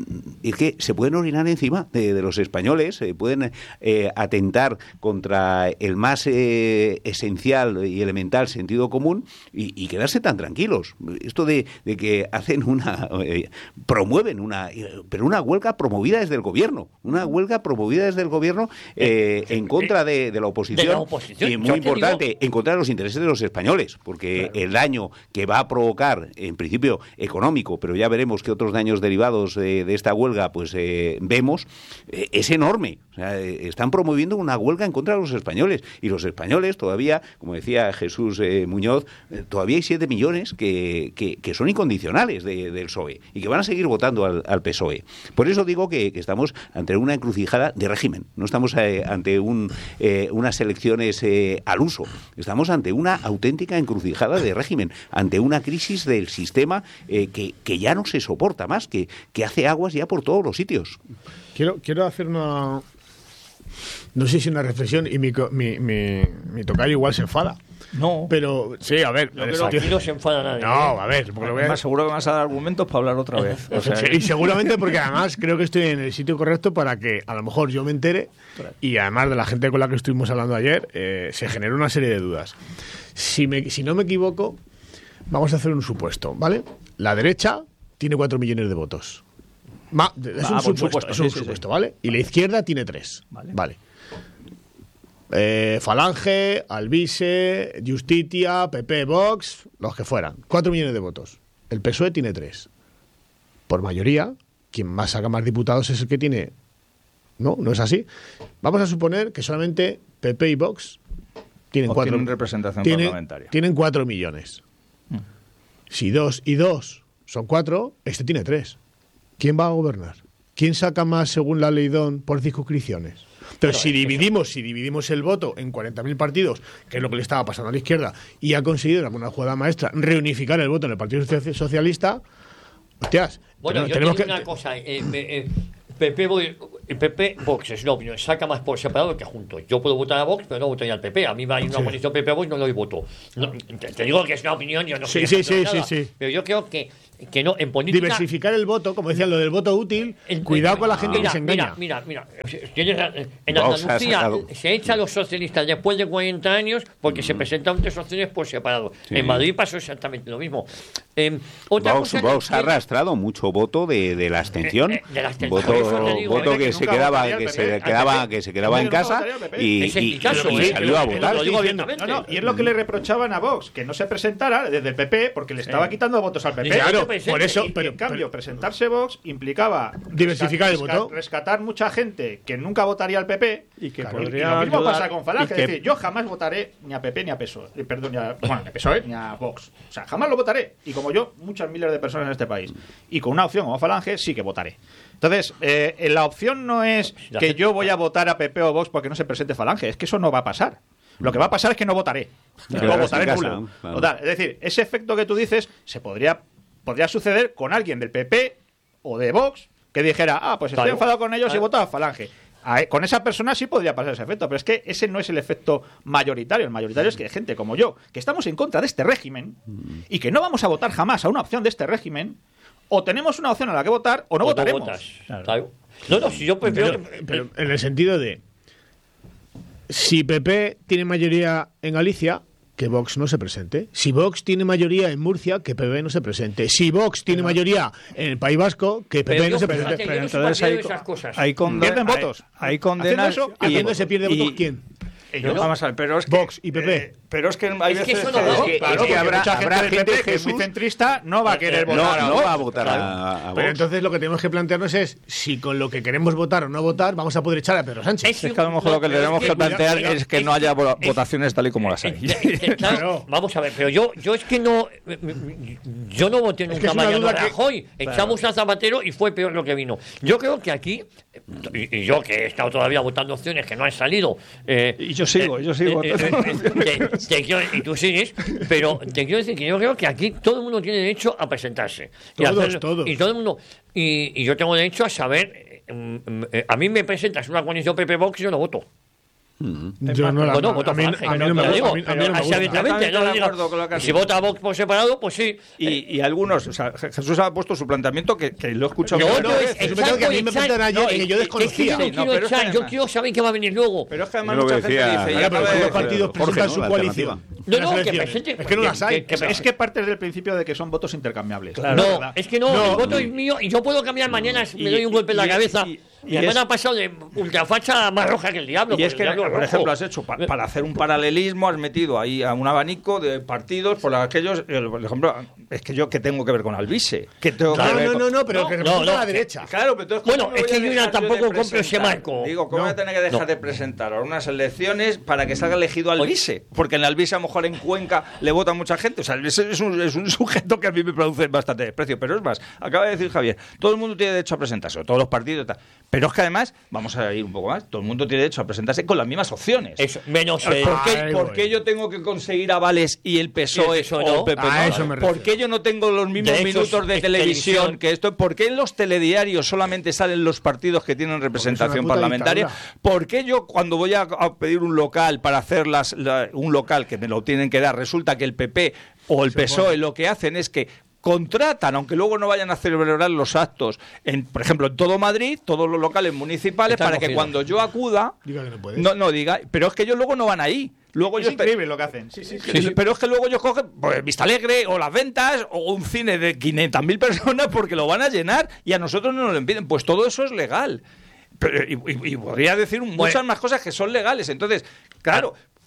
Es que se pueden orinar encima de, de los españoles, eh, pueden eh, atentar contra el más eh, esencial y elemental sentido común y, y quedarse tan tranquilos. Esto de, de que hacen una, eh, promueven una, pero una huelga promovida desde el gobierno, una huelga promovida desde el gobierno eh, Eh, en contra de, de la oposición, de la oposición. Y muy importante, digo... en contra de los intereses de los españoles, porque claro, el daño que va a provocar, en principio económico, pero ya veremos qué otros daños derivados de, de esta huelga pues eh, vemos, eh, es enorme. O sea, eh, están promoviendo una huelga en contra de los españoles, y los españoles todavía, como decía Jesús eh, Muñoz, eh, todavía hay siete millones que, que, que son incondicionales de, del P S O E y que van a seguir votando al, al P S O E. Por eso digo que, que estamos ante una encrucijada de régimen, no estamos eh, ante un, eh, unas elecciones eh, al uso. Estamos ante una auténtica encrucijada de régimen, ante una crisis del sistema eh, que, que ya no se soporta más, que, que hace aguas ya por todos los sitios. Quiero, quiero hacer una... No sé si una reflexión, y mi, mi, mi, mi tocayo igual se enfada. No. Pero, sí, a ver. No, pero aquí no se enfada nadie. No, a ver. Porque lo voy a... Más seguro que me vas a dar argumentos para hablar otra vez. O sea, sí, y seguramente porque además creo que estoy en el sitio correcto para que a lo mejor yo me entere y además de la gente con la que estuvimos hablando ayer, eh, se genera una serie de dudas. Si, me, si no me equivoco, vamos a hacer un supuesto, ¿vale? La derecha tiene cuatro millones de votos. Ma, es ah, un supuesto, supuesto, es un sí, supuesto, sí, ¿vale? Y la izquierda tiene tres. Vale. vale. Eh, Falange, Alvise, Justitia, P P, Vox, los que fueran. Cuatro millones de votos. El P S O E tiene tres. Por mayoría, quien más saca más diputados es el que tiene No, no es así. Vamos a suponer que solamente P P y Vox tienen o cuatro tienen representación tienen, parlamentaria. Tienen cuatro millones. Mm. Si dos y dos son cuatro, este tiene tres. ¿Quién va a gobernar? ¿Quién saca más según la ley Don por circunscripciones? Pero, Pero si dividimos, si dividimos el voto en cuarenta mil partidos, que es lo que le estaba pasando a la izquierda, y ha conseguido en alguna jugada maestra reunificar el voto en el Partido Socialista, hostias, bueno, tenemos, yo tenemos te digo que una cosa, eh, eh, P P, P P, Vox, es una opinión, saca más por separado que juntos. Yo puedo votar a Vox, pero no votaría al P P. A mí me hay una sí. coalición P P Vox, no lo voto. No, te, te digo que es una opinión, yo no sí, sí, sí, nada, sí, sí. Pero yo creo que, que no, en política... Diversificar el voto, como decían, lo del voto útil, el, cuidado el, con la gente mira, que se engaña. Mira, mira, mira. En Andalucía se echa a los socialistas después de cuarenta años porque mm. se presentan tres opciones por separado. Sí. En Madrid pasó exactamente lo mismo. Eh, otra Vox, cosa Vox que, ha arrastrado mucho voto de, de la abstención. Eh, eh, de la abstención. Voto, digo, voto que, que se quedaba, que se quedaba, que se quedaba en casa y, y, y, caso, y ¿eh? salió a votar. Lo digo abiertamente. No, no, y es lo que le reprochaban a Vox, que no se presentara desde el P P porque le estaba quitando votos al P P. Claro, por eso. Y, pero, en cambio, pero, presentarse Vox implicaba diversificar el voto, rescatar mucha gente que nunca votaría al P P y que claro, podría y lo mismo pasa con Falange. Es decir, yo jamás votaré ni a P P ni a P S O E, perdón, ni a, bueno, ni a P S O E ni a Vox. O sea, jamás lo votaré. Y como yo, muchas miles de personas en este país. Y con una opción como Falange, sí que votaré. Entonces, eh, la opción no es que yo voy a votar a P P o Vox porque no se presente Falange. Es que eso no va a pasar. Lo que va a pasar es que no votaré. No votaré en nulo. Claro. Es decir, ese efecto que tú dices se podría, podría suceder con alguien del P P o de Vox que dijera, ah, pues estoy claro. enfadado con ellos claro. y voto a Falange. A, con esa persona sí podría pasar ese efecto, pero es que ese no es el efecto mayoritario. El mayoritario es que hay gente como yo, que estamos en contra de este régimen y que no vamos a votar jamás a una opción de este régimen. O tenemos una opción a la que votar o no o votaremos. Claro. Claro. No, no, si yo prefiero... Pero, pero en el sentido de... Si P P tiene mayoría en Galicia, que Vox no se presente. Si Vox tiene mayoría en Murcia, que P P no se presente. Si Vox tiene mayoría en el País Vasco, que P P no se presente. Pero entonces hay, hay condenas. Pierden votos. Hay, hay condenas. Eso, ¿y dónde se pierde votos? ¿Quién? Ellos. Vamos a ver, pero es que, Vox y P P. Eh, pero es que hay es veces que, no que, que, claro, que, que habrá, habrá gente, gente que es muy centrista, no va a querer no, votar no, a no Vox. va a votar claro. a, a Vox. Pero entonces lo que tenemos que plantearnos es si con lo que queremos votar o no votar vamos a poder echar a Pedro Sánchez. Es, es que a lo mejor lo que tenemos que, que plantear cuidado, es que es, no haya es, votaciones tal y como las hay. Es, es, claro, vamos a ver, pero yo yo es que no yo no voté nunca a Mariano Rajoy. Que... Echamos claro. a Zapatero y fue peor lo que vino. Yo creo que aquí, y, y yo que he estado todavía votando opciones que no han salido... Eh, y yo sigo, eh, yo sigo. Eh, eh, te, te quiero, y tú sigues, pero te quiero decir que yo creo que aquí todo el mundo tiene derecho a presentarse. Todos, y hacerlo, todos. Y todo el mundo. Y, y yo tengo derecho a saber. Eh, eh, a mí me presentas una coalición P P Vox y yo no voto. Yo no la no, voto a mí, Falange, a mí no me gusta. A mí, a mí no me gusta. No digo, si vota a Vox por separado, pues sí. Y, y algunos, o sea, Jesús ha puesto su planteamiento que, que lo he escuchado. No, no, no, es, es que a mí me preguntan ayer y que yo desconocía. Es que yo, no quiero echar, yo quiero saber qué va a venir luego. Pero es que además mucha gente dice, ya pero los partidos presentan su coalición. No, no, que presente. Es que no las hay. Es que partes del principio de que son votos intercambiables. No, es que no, el voto es mío y yo puedo cambiar mañana, me doy un golpe en la cabeza. Y además ha pasado de ultrafacha más roja que el diablo. Y es que, por ejemplo, has hecho, pa, para hacer un paralelismo, has metido ahí a un abanico de partidos por aquellos, por ejemplo, es que yo, ¿qué tengo que ver con Alvise? ¿Qué tengo claro, que ver no, no, no, pero no, que representa no, no, a la derecha. Claro, pero entonces, bueno, es que yo ya tampoco compro ese marco. Digo, ¿cómo no, voy a tener que dejar no. de presentar a unas elecciones para que salga elegido Alvise? Porque en Alvise, a lo mejor en Cuenca, le vota mucha gente. O sea, es, es, un, es un sujeto que a mí me produce bastante desprecio. Pero es más, acaba de decir Javier, todo el mundo tiene derecho a presentarse, todos los partidos y tal. Pero es que además, vamos a ir un poco más, todo el mundo tiene derecho a presentarse con las mismas opciones. Eso, menos ¿Por, eh, qué, ay, ¿Por qué yo tengo que conseguir avales y el P S O E eso o no? el P P a no? Eso me ¿Por qué yo no tengo los mismos de minutos de televisión, televisión que esto? ¿Por qué en los telediarios solamente salen los partidos que tienen representación parlamentaria? Dictadura. ¿Por qué yo cuando voy a, a pedir un local para hacer las, la, un local que me lo tienen que dar, resulta que el P P o el P S O E lo que hacen es que contratan, aunque luego no vayan a celebrar los actos, en, por ejemplo, en todo Madrid, todos los locales municipales, Está para cogido. que cuando yo acuda, diga que no, puedes. no, no diga, pero es que ellos luego no van ahí. Luego es yo increíble lo que hacen. Sí, sí, sí, sí, sí. Pero es que luego ellos cogen pues, Vista Alegre o Las Ventas o un cine de quinientas mil personas porque lo van a llenar y a nosotros no nos lo impiden. Pues todo eso es legal. Pero, y, y, y podría decir muchas bueno. más cosas que son legales. Entonces, claro...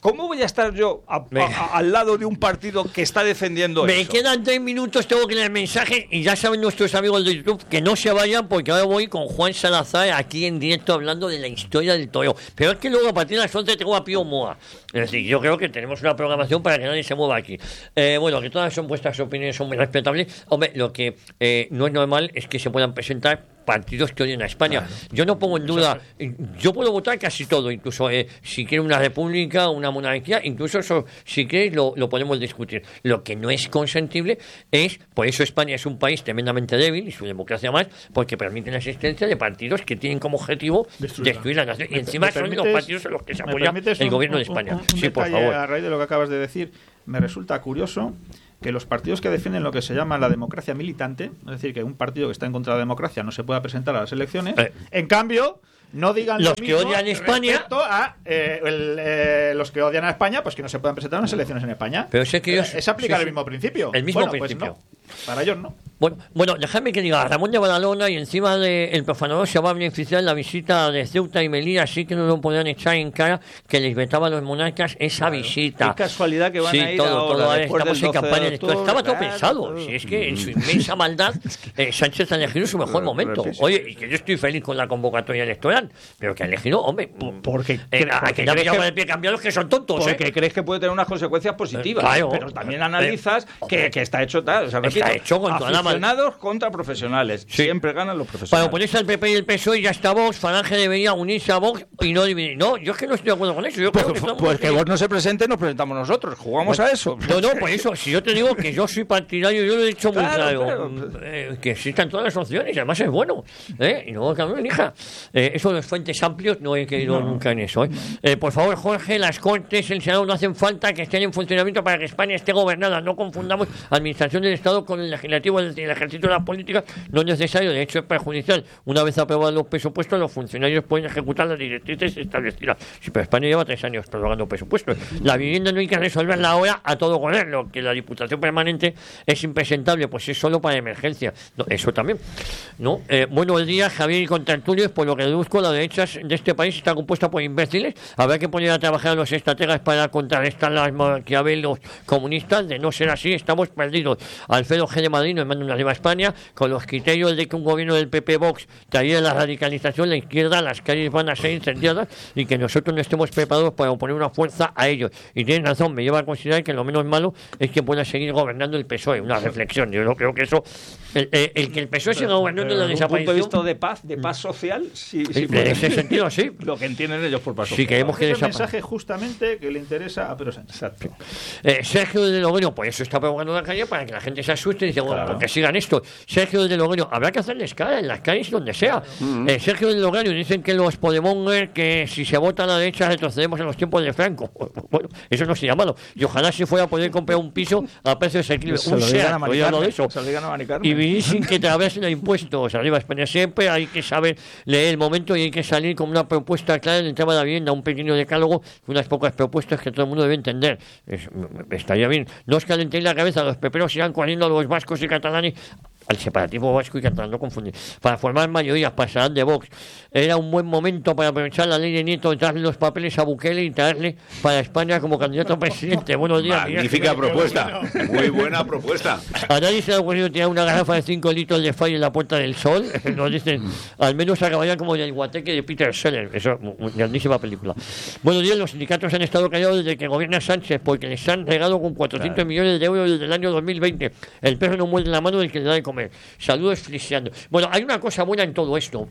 ¿Cómo voy a estar yo a, a, a, al lado de un partido que está defendiendo Me eso? Me quedan tres minutos, tengo que leer mensajes y ya saben nuestros amigos de YouTube que no se vayan porque ahora voy con Juan Salazar aquí en directo hablando de la historia del toreo. Pero es que luego a partir de las once tengo a Pío Moa. Es decir, yo creo que tenemos una programación para que nadie se mueva aquí. Eh, bueno, que todas son vuestras opiniones, son muy respetables. Hombre, lo que eh, no es normal es que se puedan presentar partidos que odian a España. Claro. Yo no pongo en duda, yo puedo votar casi todo, incluso eh, si quiere una república, una monarquía, incluso eso, si queréis, lo, lo podemos discutir. Lo que no es consentible es, por eso España es un país tremendamente débil y su democracia más, porque permite la existencia de partidos que tienen como objetivo destruir, destruir la nación. Y encima son los partidos en los que se apoya el un, gobierno un, de España. Un, un sí, por favor. A raíz de lo que acabas de decir, me resulta curioso que los partidos que defienden lo que se llama la democracia militante, es decir, que un partido que está en contra de la democracia no se pueda presentar a las elecciones, eh. en cambio no digan los lo que mismo odian España a eh, el, eh, los que odian a España, pues que no se puedan presentar a unas elecciones en España. Pero sé que ellos, es aplicar sí, el mismo principio. El mismo bueno, principio. Pues no. Para ellos no. Bueno, bueno, dejadme que diga, Ramón de Badalona y encima del profanador se va a beneficiar la visita de Ceuta y Melilla, así que no lo podrán echar en cara que les vetaba a los monarcas esa claro. visita. Qué casualidad que van sí, a ir todo, ahora, todo, estamos en campaña electoral. Estaba todo claro, pensado. todo. Si es que en su inmensa maldad, eh, Sánchez ha elegido su mejor momento. Oye, y que yo estoy feliz con la convocatoria electoral, pero que ha elegido, hombre, porque eh, a que ya me llaman el pie cambiados que son tontos. Porque ¿eh? crees que puede tener unas consecuencias positivas. Eh, claro, pero también analizas eh, que, que está hecho tal. O sea, está repito, hecho con toda la aficionados contra profesionales. Sí. Siempre ganan los profesionales. Para oponerse al P P y el P S O E ya está Vox, Falange debería unirse a Vox y no dividir. No, yo es que no estoy de acuerdo con eso. Yo pues creo que, pues, pues que Vox no se presente, nos presentamos nosotros. Jugamos pues, a eso. No, no, por eso. Si yo te digo que yo soy partidario, yo lo he dicho muy claro. claro pero, eh, que existan todas las opciones y además es bueno. ¿eh? Y no, que no elija. Eh, eso de los frentes amplios no he querido no, nunca en eso. ¿eh? Eh, por favor, Jorge, las Cortes, el Senado no hacen falta que estén en funcionamiento para que España esté gobernada. No confundamos administración del Estado con el legislativo, el, el ejercicio de la política. No es necesario, de hecho es perjudicial. Una vez aprobados los presupuestos, los funcionarios pueden ejecutar las directrices establecidas. Sí, pero España lleva tres años prorrogando presupuestos. La vivienda no hay que resolverla ahora a todo correr. Lo que la Diputación Permanente es impresentable, pues es solo para emergencia. No, eso también. ¿no? Eh, buenos días, Javier y contertulios. Por lo que deduzco, la derecha de este país está compuesta por imbéciles. Habrá que poner a trabajar a los estrategas para contrarrestar las maquiavelos comunistas. De no ser así, estamos perdidos. Alfredo G. de Madrid nos manda una arriba a España con los criterios de que un gobierno del P P Vox traía la radicalización, la izquierda, las calles van a ser incendiadas y que nosotros no estemos preparados para oponer una fuerza a ellos. Y tienen razón, me lleva a considerar que lo menos malo es que pueda seguir gobernando el P S O E. Una reflexión. Yo no creo que eso, el, el, el que el P S O E siga gobernando en la desaparición. ¿Un punto de vista de paz, de paz social? Sí, sí, en ese sentido, sí. Lo que entienden ellos por paz social. Sí, queremos que es el mensaje justamente que le interesa a Pedro Sánchez. Exacto. Eh, Sergio de Loguero, pues eso está provocando la calle para que la gente se asuste y dice, bueno, claro. que sigan esto. Sergio de Loguero, habrá que hacerles cara en las calles donde sea. Uh-huh. eh, Sergio de Loguero, dicen que los Podemongers, que si se vota a la derecha retrocedemos en los tiempos de Franco. Bueno, eso no sería malo. Y ojalá se fuera a poder comprar un piso a precio asequible. Un SEAT, lo de eso. Y vivir sin que te abrasen a impuestos. Arriba España siempre hay que saber leer el momento y hay que salir con una propuesta clara en el tema de la vivienda, un pequeño decálogo, unas pocas propuestas que todo el mundo debe entender. Es, estaría bien. No os calentéis la cabeza, los peperos sigan corriendo a los vascos y catalanes, al separatismo vasco y catalán, no confundir, para formar mayorías, pasarán de Vox. Era un buen momento para aprovechar la ley de Nieto, darle los papeles a Bukele y traerle para España como candidato a presidente. Buenos días. Magnífica mira, propuesta, muy buena propuesta. A nadie se le ha ocurrido tirar una garrafa de cinco litros de Fire en la Puerta del Sol. Nos dicen, al menos acabaría como el Guateque de Peter Sellers. Eso, grandísima película. Buenos días, los sindicatos han estado callados desde que gobierna Sánchez, porque les han regado con cuatrocientos claro. millones de euros desde el año dos mil veinte. El perro no muerde la mano del que le da de comer. Saludos fliseando. Bueno, hay una cosa buena en todo esto.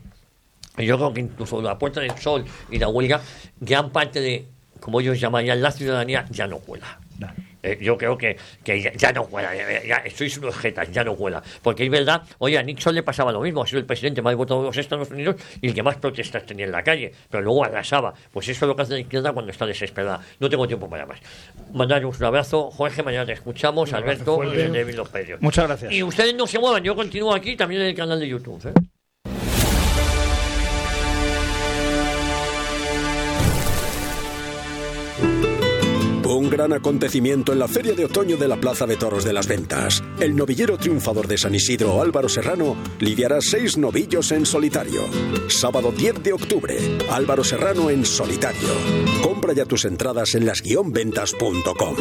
Yo creo que incluso la Puerta del Sol y la huelga, gran parte de, como ellos llamarían, la ciudadanía ya no huela. No. Eh, yo creo que, que ya, ya no huela, ya, ya, sois unos jetas, ya no huela. Porque es verdad, oye, a Nixon le pasaba lo mismo, ha sido el presidente más votado de los Estados Unidos y el que más protestas tenía en la calle, pero luego arrasaba. Pues eso es lo que hace la izquierda cuando está desesperada. No tengo tiempo para más. Mandaros un abrazo, Jorge, mañana te escuchamos, un Alberto y el de los Pedios. Muchas gracias. Y ustedes no se muevan, yo continúo aquí también en el canal de YouTube. ¿eh? Un gran acontecimiento en la Feria de Otoño de la Plaza de Toros de las Ventas. El novillero triunfador de San Isidro, Álvaro Serrano, lidiará seis novillos en solitario. Sábado diez de octubre, Álvaro Serrano en solitario. Compra ya tus entradas en las guion ventas punto com.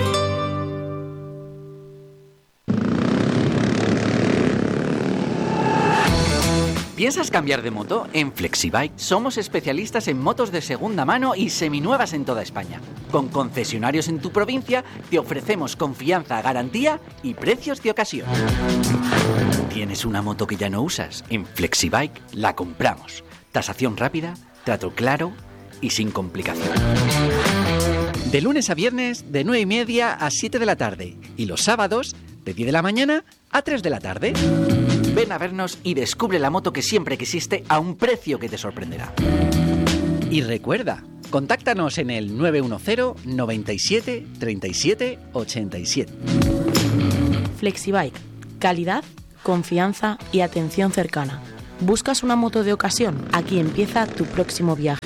¿Piensas cambiar de moto? En Flexibike somos especialistas en motos de segunda mano y seminuevas en toda España. Con concesionarios en tu provincia te ofrecemos confianza, garantía y precios de ocasión. ¿Tienes una moto que ya no usas? En Flexibike la compramos. Tasación rápida, trato claro y sin complicación. De lunes a viernes de nueve y media a siete de la tarde y los sábados de diez de la mañana a tres de la tarde. Ven a vernos y descubre la moto que siempre quisiste a un precio que te sorprenderá. Y recuerda, contáctanos en el nueve uno cero, noventa y siete, treinta y siete, ochenta y siete. Flexibike. Calidad, confianza y atención cercana. ¿Buscas una moto de ocasión? Aquí empieza tu próximo viaje.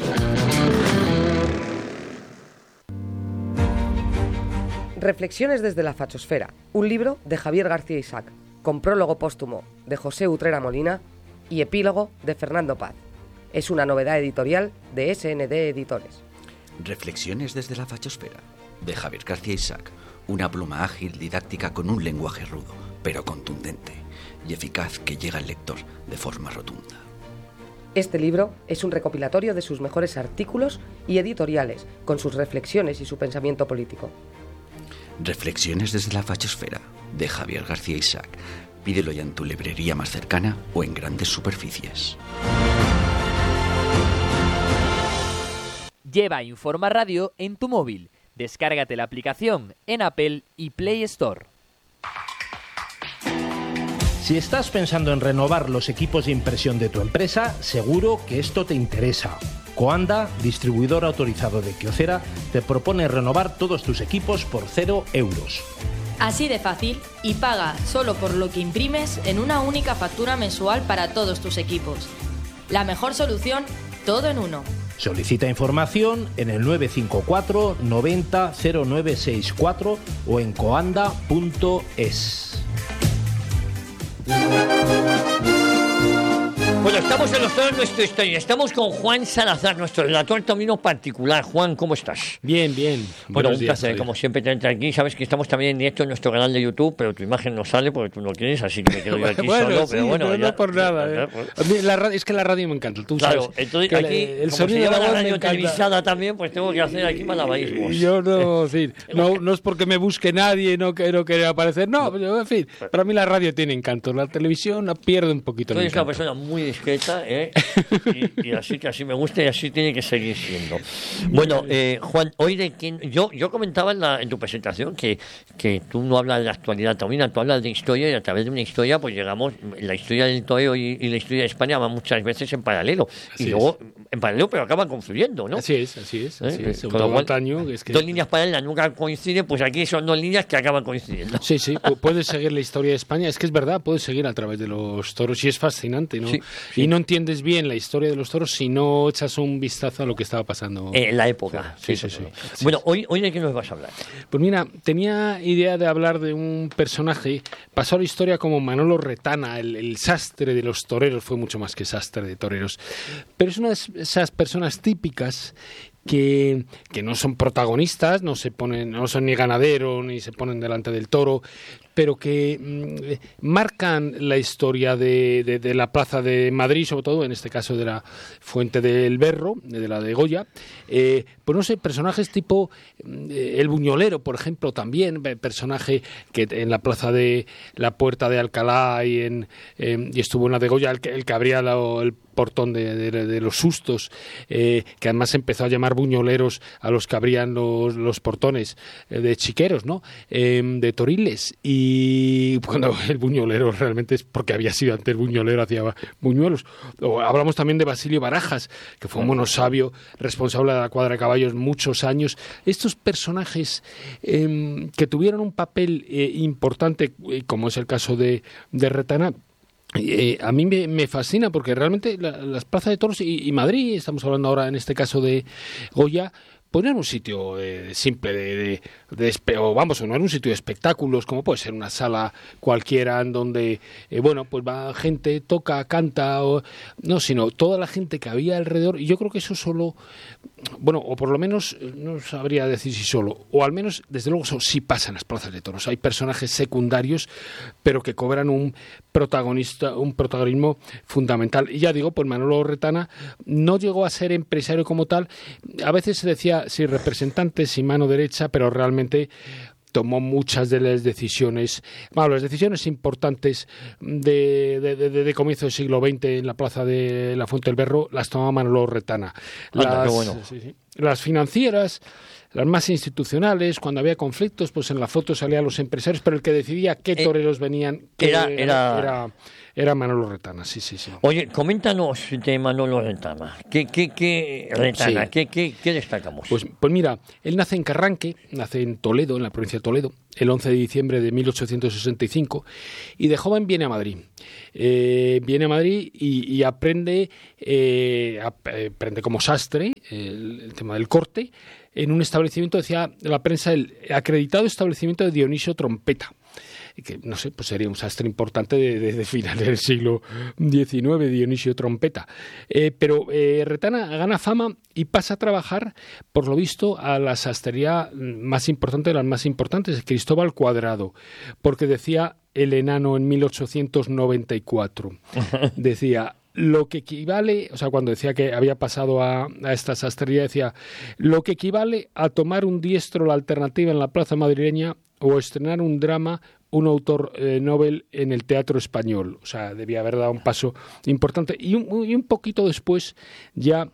Reflexiones desde la fachosfera. Un libro de Javier García Isaac, con prólogo póstumo de José Utrera Molina y epílogo de Fernando Paz. Es una novedad editorial de ese ene de Editores. Reflexiones desde la fachosfera, de Javier García Isaac. Una pluma ágil, didáctica, con un lenguaje rudo, pero contundente y eficaz que llega al lector de forma rotunda. Este libro es un recopilatorio de sus mejores artículos y editoriales, con sus reflexiones y su pensamiento político. Reflexiones desde la fachosfera, de Javier García Isaac. Pídelo ya en tu librería más cercana o en grandes superficies. Lleva Informa Radio en tu móvil. Descárgate la aplicación en Apple y Play Store. Si estás pensando en renovar los equipos de impresión de tu empresa, seguro que esto te interesa. Coanda, distribuidor autorizado de Kyocera, te propone renovar todos tus equipos por cero euros. Así de fácil, y paga solo por lo que imprimes en una única factura mensual para todos tus equipos. La mejor solución, todo en uno. Solicita información en el nueve cinco cuatro noventa cero nueve seis cuatro o en coanda punto es. Bueno, estamos en los toros de nuestra historia. Estamos con Juan Salazar, nuestro relator también particular. Juan, ¿cómo estás? Bien, bien. Bueno, Buenos un días, placer, Javier. como siempre, tenerte aquí. Sabes que estamos también en directo en nuestro canal de YouTube, pero tu imagen no sale porque tú no quieres, así que me quedo yo aquí bueno, solo. sí, pero bueno, pero ya, no por nada. ya, ¿eh? ya, A mí la radio, es que la radio me encanta, tú Claro, sabes. entonces que aquí, el como sonido se de la llama voz la me radio encanta. televisada también, pues tengo que hacer aquí malabarismos. Yo no, en fin, no, no es porque me busque nadie y no, que- no querer aparecer, no, pero en fin, para mí la radio tiene encanto, la televisión la pierde un poquito Tú el eres una encanto. persona muy discreta, ¿eh? y, y así que así me gusta y así tiene que seguir siendo. Bueno, eh, Juan, hoy de quién. Yo, yo comentaba en, la, en tu presentación que, que tú no hablas de la actualidad taurina, tú hablas de historia y a través de una historia, pues llegamos. La historia del toreo y, y la historia de España van muchas veces en paralelo. Así y luego, es. en paralelo, pero acaban confluyendo, ¿no? Así es, así es, así ¿Eh? es. Con Todo lo cual, antaño, es que- dos líneas paralelas nunca coinciden, pues aquí son dos líneas que acaban coincidiendo. Sí, sí, pu- puedes seguir la historia de España, es que es verdad, puedes seguir a través de los toros y es fascinante, ¿no? Sí, sí. Y no entiendes bien la historia de los toros si no echas un vistazo a lo que estaba pasando. En Eh, la época. Sí, sí, sí. Bueno, hoy, hoy de qué nos vas a hablar. Pues mira, tenía idea de hablar de un personaje, pasó a la historia como Manolo Retana, el, el sastre de los toreros, fue mucho más que sastre de toreros, pero es una de esas personas típicas que, que no son protagonistas, no se ponen, no son ni ganaderos, ni se ponen delante del toro, pero que mm, marcan la historia de, de, de la Plaza de Madrid, sobre todo en este caso de la Fuente del Berro, de la de Goya. Eh, pues no sé, personajes tipo eh, el Buñolero, por ejemplo, también, eh, personaje que en la Plaza de la Puerta de Alcalá y, en, eh, y estuvo en la de Goya, el que, el que abría la, el portón de, de, de los sustos, eh, que además empezó a llamar buñoleros a los que abrían los, los portones eh, de chiqueros, ¿no? Eh, de toriles. Y cuando el buñolero realmente es porque había sido antes buñolero, hacía buñuelos. O hablamos también de Basilio Barajas, que fue un mono sabio, responsable de la cuadra de caballos muchos años. Estos personajes eh, que tuvieron un papel eh, importante, eh, como es el caso de, de Retana, Eh, a mí me, me fascina porque realmente la- las plazas de toros y, y Madrid, estamos hablando ahora en este caso de Goya, pues no era un sitio eh, simple de, de, de, de o vamos, no era un sitio de espectáculos como puede ser una sala cualquiera en donde, eh, bueno, pues va gente, toca, canta, o, no, sino toda la gente que había alrededor, y yo creo que eso solo, bueno, o por lo menos, no sabría decir si solo, o al menos, desde luego, eso sí pasa en las plazas de toros. Hay personajes secundarios, pero que cobran un protagonista, un protagonismo fundamental. Y ya digo, pues Manolo Retana no llegó a ser empresario como tal. A veces se decía, sí, representante, sí, mano derecha, pero realmente tomó muchas de las decisiones, bueno, las decisiones importantes de, de, de, de comienzo del siglo veinte en la plaza de la Fuente del Berro, las tomaba Manolo Retana. Las, Anda, qué bueno. sí, sí. Las financieras, las más institucionales, cuando había conflictos, pues en la foto salían los empresarios, pero el que decidía qué toreros venían qué, era, era... era Era Manolo Retana, sí, sí, sí. Oye, coméntanos de Manolo Retana. ¿Qué, qué, qué Retana? Sí. ¿Qué, qué, qué destacamos? Pues, pues mira, él nace en Carranque, nace en Toledo, en la provincia de Toledo, el once de diciembre de mil ochocientos sesenta y cinco, y de joven viene a Madrid. Eh, viene a Madrid y, y aprende, eh, aprende como sastre el, el tema del corte en un establecimiento, decía la prensa, el acreditado establecimiento de Dionisio Trompeta, que no sé, pues sería un sastre importante de, de, de finales del siglo diecinueve, Dionisio Trompeta. Eh, pero eh, Retana gana fama y pasa a trabajar, por lo visto, a la sastrería más importante de las más importantes, Cristóbal Cuadrado, porque decía el enano en mil ochocientos noventa y cuatro, decía... Lo que equivale, o sea, cuando decía que había pasado a, a esta sastrería, decía, lo que equivale a tomar un diestro la alternativa en la plaza madrileña o estrenar un drama, un autor eh, Nobel en el teatro español. O sea, debía haber dado un paso importante. Y un, y un poquito después ya...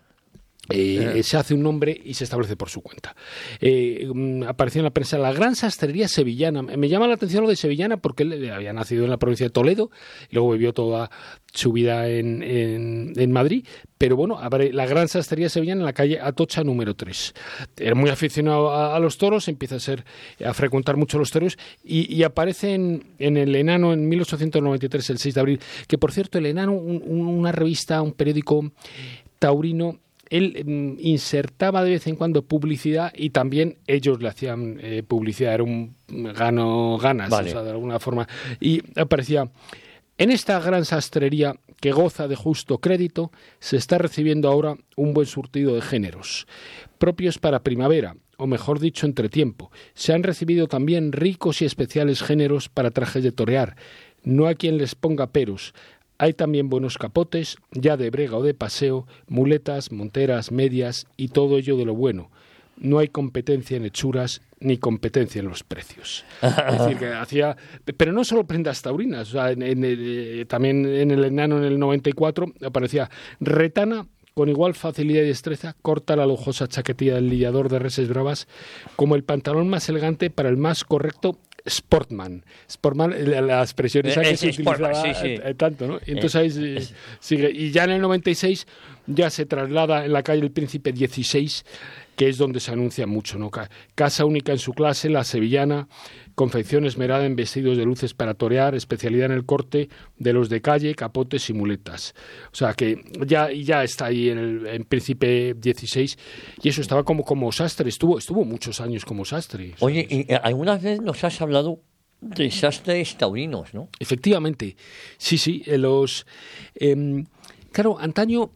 Eh, eh. se hace un nombre y se establece por su cuenta. Eh, apareció en la prensa la Gran Sastrería Sevillana. Me llama la atención lo de Sevillana porque él había nacido en la provincia de Toledo y luego vivió toda su vida en, en, en Madrid. Pero bueno, la Gran Sastrería Sevillana en la calle Atocha número tres. Era muy aficionado a, a los toros, empieza a ser a frecuentar mucho los toros y, y aparece en, en El Enano en mil ochocientos noventa y tres, el seis de abril. Que por cierto, El Enano, un, una revista, un periódico taurino, él mm, insertaba de vez en cuando publicidad y también ellos le hacían eh, publicidad, era un gano ganas, vale. O sea, de alguna forma. Y aparecía, en esta gran sastrería que goza de justo crédito, se está recibiendo ahora un buen surtido de géneros, propios para primavera, o mejor dicho, entretiempo. Se han recibido también ricos y especiales géneros para trajes de torear. No hay quien les ponga peros. Hay también buenos capotes, ya de brega o de paseo, muletas, monteras, medias y todo ello de lo bueno. No hay competencia en hechuras ni competencia en los precios. Es decir, que hacía... Pero no solo prendas taurinas, o sea, en, en, en, también en El Enano en el noventa y cuatro aparecía Retana, con igual facilidad y destreza, corta la lujosa chaquetilla del lidiador de reses bravas como el pantalón más elegante para el más correcto Sportman. Sportman, la expresión esa que se utilizaba sí, sí. tanto, ¿no? Y entonces ahí eh, sigue. Y ya en el noventa y seis ya se traslada en la calle El Príncipe dieciséis, que es donde se anuncia mucho, ¿no? Casa única en su clase, la sevillana, confección esmerada en vestidos de luces para torear, especialidad en el corte de los de calle, capotes y muletas. O sea que ya, ya está ahí en el en Príncipe dieciséis y eso estaba como, como sastre, estuvo, estuvo muchos años como sastre. Oye, y algunas veces nos has hablado de sastres taurinos, ¿no? Efectivamente, sí, sí, los... Eh, claro, antaño...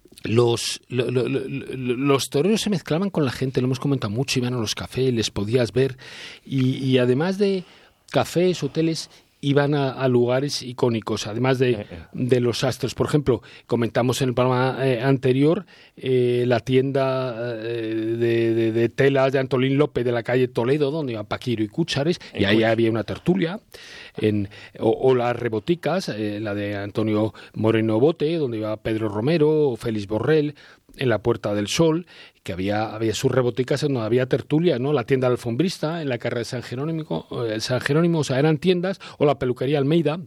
Los, lo, lo, lo, los toreros se mezclaban con la gente, lo hemos comentado mucho, iban a los cafés, les podías ver y, y además de cafés, hoteles, iban a, a lugares icónicos, además de, de los astros. Por ejemplo, comentamos en el programa eh, anterior eh, la tienda eh, de, de, de telas de Antolín López de la calle Toledo, donde iban Paquiro y Cúchares, y ahí había una tertulia. En, o, o las reboticas, eh, la de Antonio Moreno Bote, donde iba Pedro Romero o Félix Borrell, en la Puerta del Sol, que había, había sus reboticas en donde había tertulia, ¿no? La tienda Alfombrista, en la carrera de San Jerónimo, eh, San Jerónimo, o sea, eran tiendas, o la peluquería Almeida,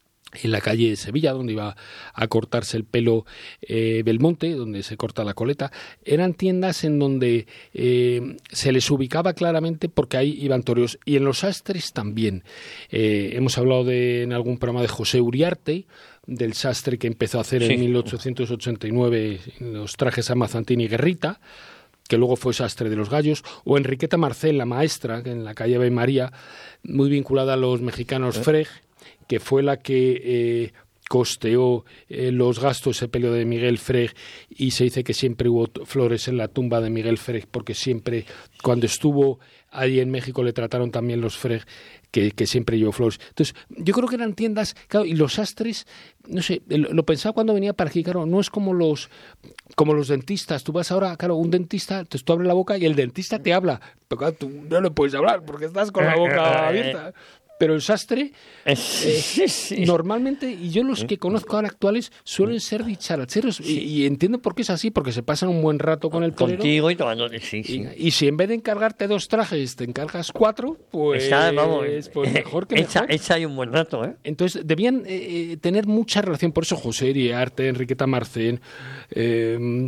en la calle de Sevilla, donde iba a cortarse el pelo eh, Belmonte, donde se corta la coleta. Eran tiendas en donde eh, se les ubicaba claramente porque ahí iban toreros. Y en los sastres también. Eh, hemos hablado de, en algún programa de José Uriarte, del sastre que empezó a hacer sí. en mil ochocientos ochenta y nueve los trajes a Mazantín y Guerrita, que luego fue sastre de los Gallos, o Enriqueta Marcel, la maestra, que en la calle Ave María, muy vinculada a los mexicanos Freg, que fue la que eh, costeó eh, los gastos de sepelio de Miguel Freg, y se dice que siempre hubo flores en la tumba de Miguel Freg, porque siempre, cuando estuvo allí en México, le trataron también los Freg, que, que siempre llevó flores. Entonces, yo creo que eran tiendas, claro, y los sastres, no sé, lo, lo pensaba cuando venía para aquí, claro, no es como los como los dentistas. Tú vas ahora, claro, un dentista, entonces tú abres la boca y el dentista te habla, pero claro, tú no le puedes hablar porque estás con la boca abierta. Pero el sastre, eh, sí, sí. normalmente, y yo los que conozco ahora actuales, suelen ser dicharacheros. Sí. Y, y entiendo por qué es así, porque se pasan un buen rato con el torero. Contigo y tomando, sí, sí. Y, y si en vez de encargarte dos trajes, te encargas cuatro, pues, Está, vamos, pues mejor que echa, mejor. Echa ahí un buen rato, ¿eh? Entonces, debían eh, tener mucha relación. Por eso José Iriarte, Enriqueta Marcén, eh,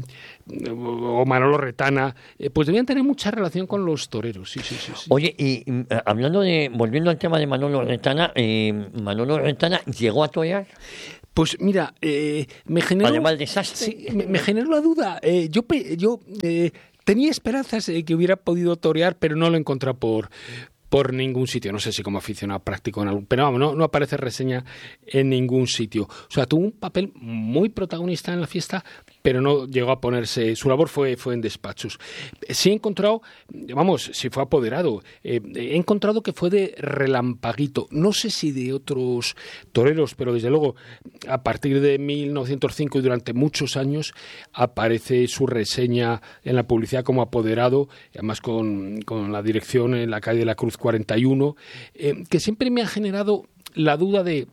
o Manolo Retana, eh, pues debían tener mucha relación con los toreros. Sí, sí, sí, sí. Oye, y uh, hablando de, volviendo al tema de Manolo Retana, eh, Manolo Retana llegó a torear. Pues mira, eh, me generó... Además de sastre. Sí, me, me generó la duda. Eh, yo yo eh, tenía esperanzas de que hubiera podido torear, pero no lo encontré por... por ningún sitio, no sé si como aficionado práctico en algún, pero vamos, no, no aparece reseña en ningún sitio. O sea, tuvo un papel muy protagonista en la fiesta, pero no llegó a ponerse, su labor fue, fue en despachos. Sí he encontrado, vamos, si fue apoderado, eh, he encontrado que fue de Relampaguito, no sé si de otros toreros, pero desde luego a partir de mil novecientos cinco y durante muchos años aparece su reseña en la publicidad como apoderado, además con, con la dirección en la calle de la Cruz cuarenta y uno, eh, que siempre me ha generado la duda de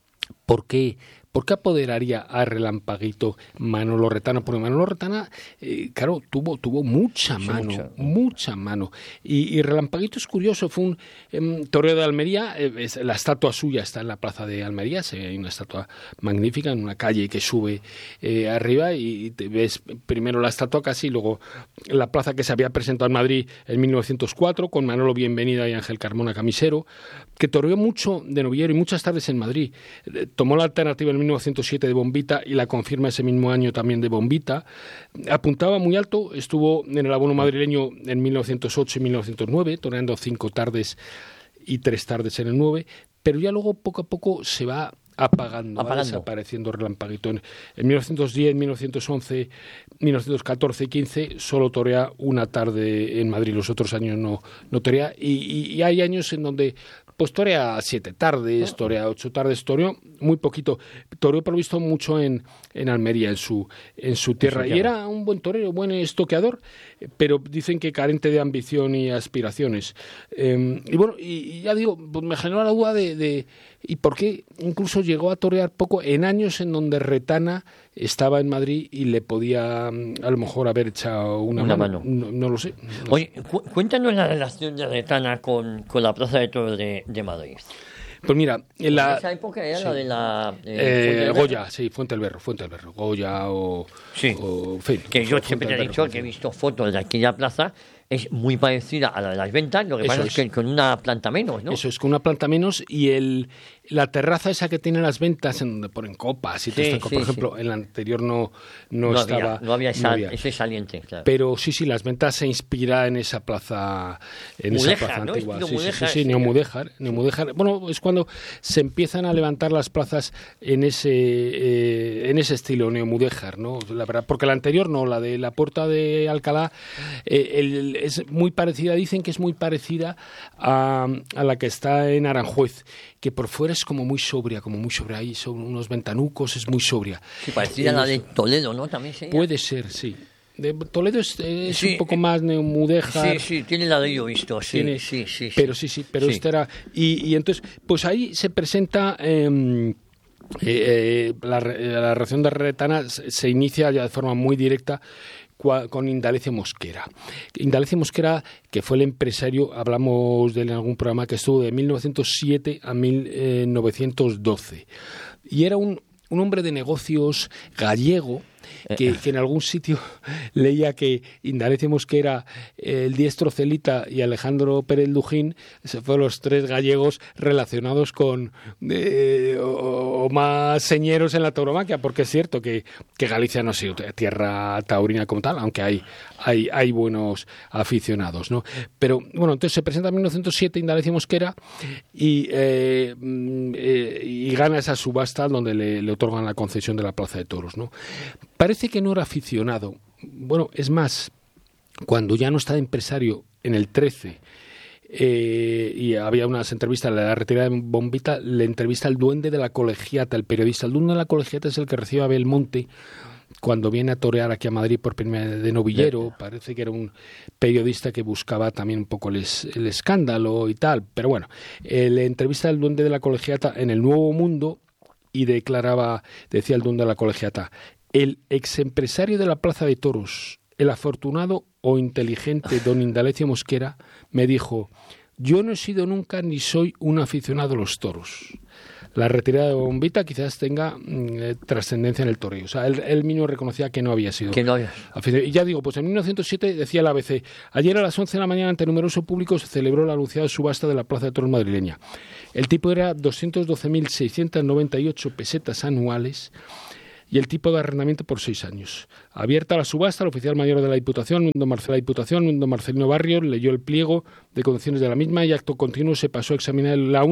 por qué, por qué apoderaría a Relampaguito Manolo Retana, porque Manolo Retana, eh, claro, tuvo, tuvo mucha mano, sí, mucha. mucha mano. Y, y Relampaguito es curioso, fue un eh, torero de Almería, eh, es, la estatua suya está en la plaza de Almería, se, hay una estatua magnífica en una calle que sube eh, arriba y te ves primero la estatua casi, y luego la plaza que se había presentado en Madrid en mil novecientos cuatro con Manolo Bienvenida y Ángel Carmona Camisero, que toreó mucho de novillero y muchas tardes en Madrid. Eh, tomó la alternativa en mil novecientos siete de bombita y la confirma ese mismo año también de bombita. Apuntaba muy alto, estuvo en el abono madrileño en mil novecientos ocho y mil novecientos nueve, toreando cinco tardes y tres tardes en el nueve, pero ya luego poco a poco se va apagando, apagando. Va desapareciendo Relampaguito. En, en mil novecientos diez, mil novecientos once, mil novecientos catorce y quince solo torea una tarde en Madrid, los otros años no, no torea, y, y, y hay años en donde pues torea siete tardes, torea ocho tardes, toreó muy poquito, toreó por lo visto mucho en, en Almería, en su, en su tierra, y era un buen torero, buen estoqueador, pero dicen que carente de ambición y aspiraciones. Eh, y bueno, y, y ya digo, pues me generó la duda de, de y por qué incluso llegó a torear poco en años en donde Retana estaba en Madrid y le podía a lo mejor haber echado una, una mano. mano. No, no lo sé. No Oye, cu cuéntanos la relación de Retana con, con la Plaza de Toros de, de Madrid. Pues mira, en la... En esa época era sí. la de la... Eh, eh, Goya, sí, Fuente del Berro, Fuente del Berro, Goya o... Sí, o, en fin, que yo siempre te he dicho que he visto fotos de aquella plaza, es muy parecida a la de las ventas, lo que Eso pasa es. es que con una planta menos, ¿no? Eso es, con una planta menos, y el la terraza esa que tiene las ventas en donde ponen copas y sí, todo esto, sí, por ejemplo, sí. en la anterior no, no, no estaba... Había, no había, esa, no había ese saliente, claro. Pero sí, sí, las ventas se inspira en esa plaza, en Mudéjar, esa plaza ¿no? antigua. Sí, Mudéjar, sí, sí, sí, Neomudéjar, Neomudéjar. Bueno, es cuando se empiezan a levantar las plazas en ese eh, en ese estilo, Neomudéjar, ¿no? La verdad, porque la anterior no, la de la Puerta de Alcalá, eh, el, es muy parecida, dicen que es muy parecida a, a la que está en Aranjuez, que por fuera es como muy sobria, como muy sobria, ahí son unos ventanucos, es muy sobria. Sí, parecida a la de Toledo, ¿no? También sería. Puede ser, sí. De Toledo es, es sí, un poco más Neomudéjar. Sí, sí, tiene ladrillo visto, sí, tiene, sí, sí, sí. Pero sí, sí, pero sí. Esta era... Y, y entonces, pues ahí se presenta... Eh, eh, la, la relación de Retana se inicia ya de forma muy directa con Indalecio Mosquera. Indalecio Mosquera, que fue el empresario, hablamos de él en algún programa, que estuvo de mil novecientos siete a mil novecientos doce. Y era un, un hombre de negocios gallego, que, que en algún sitio leía que Indalecio Mosquera, el diestro celita y Alejandro Pérez Lujín se fueron los tres gallegos relacionados con eh, o, o más señeros en la tauromaquia, porque es cierto que, que Galicia no ha sido tierra taurina como tal, aunque hay, hay, hay buenos aficionados, ¿no? Pero bueno, entonces se presenta en mil novecientos siete Indalecio Mosquera y, eh, eh, y gana esa subasta donde le, le otorgan la concesión de la Plaza de Toros, ¿no? Parece que no era aficionado. Bueno, es más, cuando ya no está de empresario en el trece, eh, y había unas entrevistas en la retirada de Bombita, le entrevista al duende de la Colegiata, el periodista. El duende de la Colegiata es el que recibe a Belmonte cuando viene a torear aquí a Madrid por primera vez de novillero. Parece que era un periodista que buscaba también un poco el, es, el escándalo y tal. Pero bueno, eh, le entrevista al duende de la Colegiata en El Nuevo Mundo y declaraba, decía el duende de la Colegiata: el exempresario de la Plaza de Toros, el afortunado o inteligente don Indalecio Mosquera, me dijo: yo no he sido nunca ni soy un aficionado a los toros. La retirada de Bombita quizás tenga eh, trascendencia en el toreo. O sea, él, él mismo reconocía que no había sido que no había. aficionado. Y ya digo, pues en mil novecientos siete decía el A B C: ayer a las once de la mañana ante numeroso público se celebró la anunciada subasta de la Plaza de Toros madrileña. El tipo era doscientas doce mil seiscientas noventa y ocho pesetas anuales y el tipo de arrendamiento por seis años. Abierta la subasta, el oficial mayor de la Diputación, don Marcelino, Diputación, don Marcelino Barrios, leyó el pliego de condiciones de la misma y acto continuo se pasó a examinar la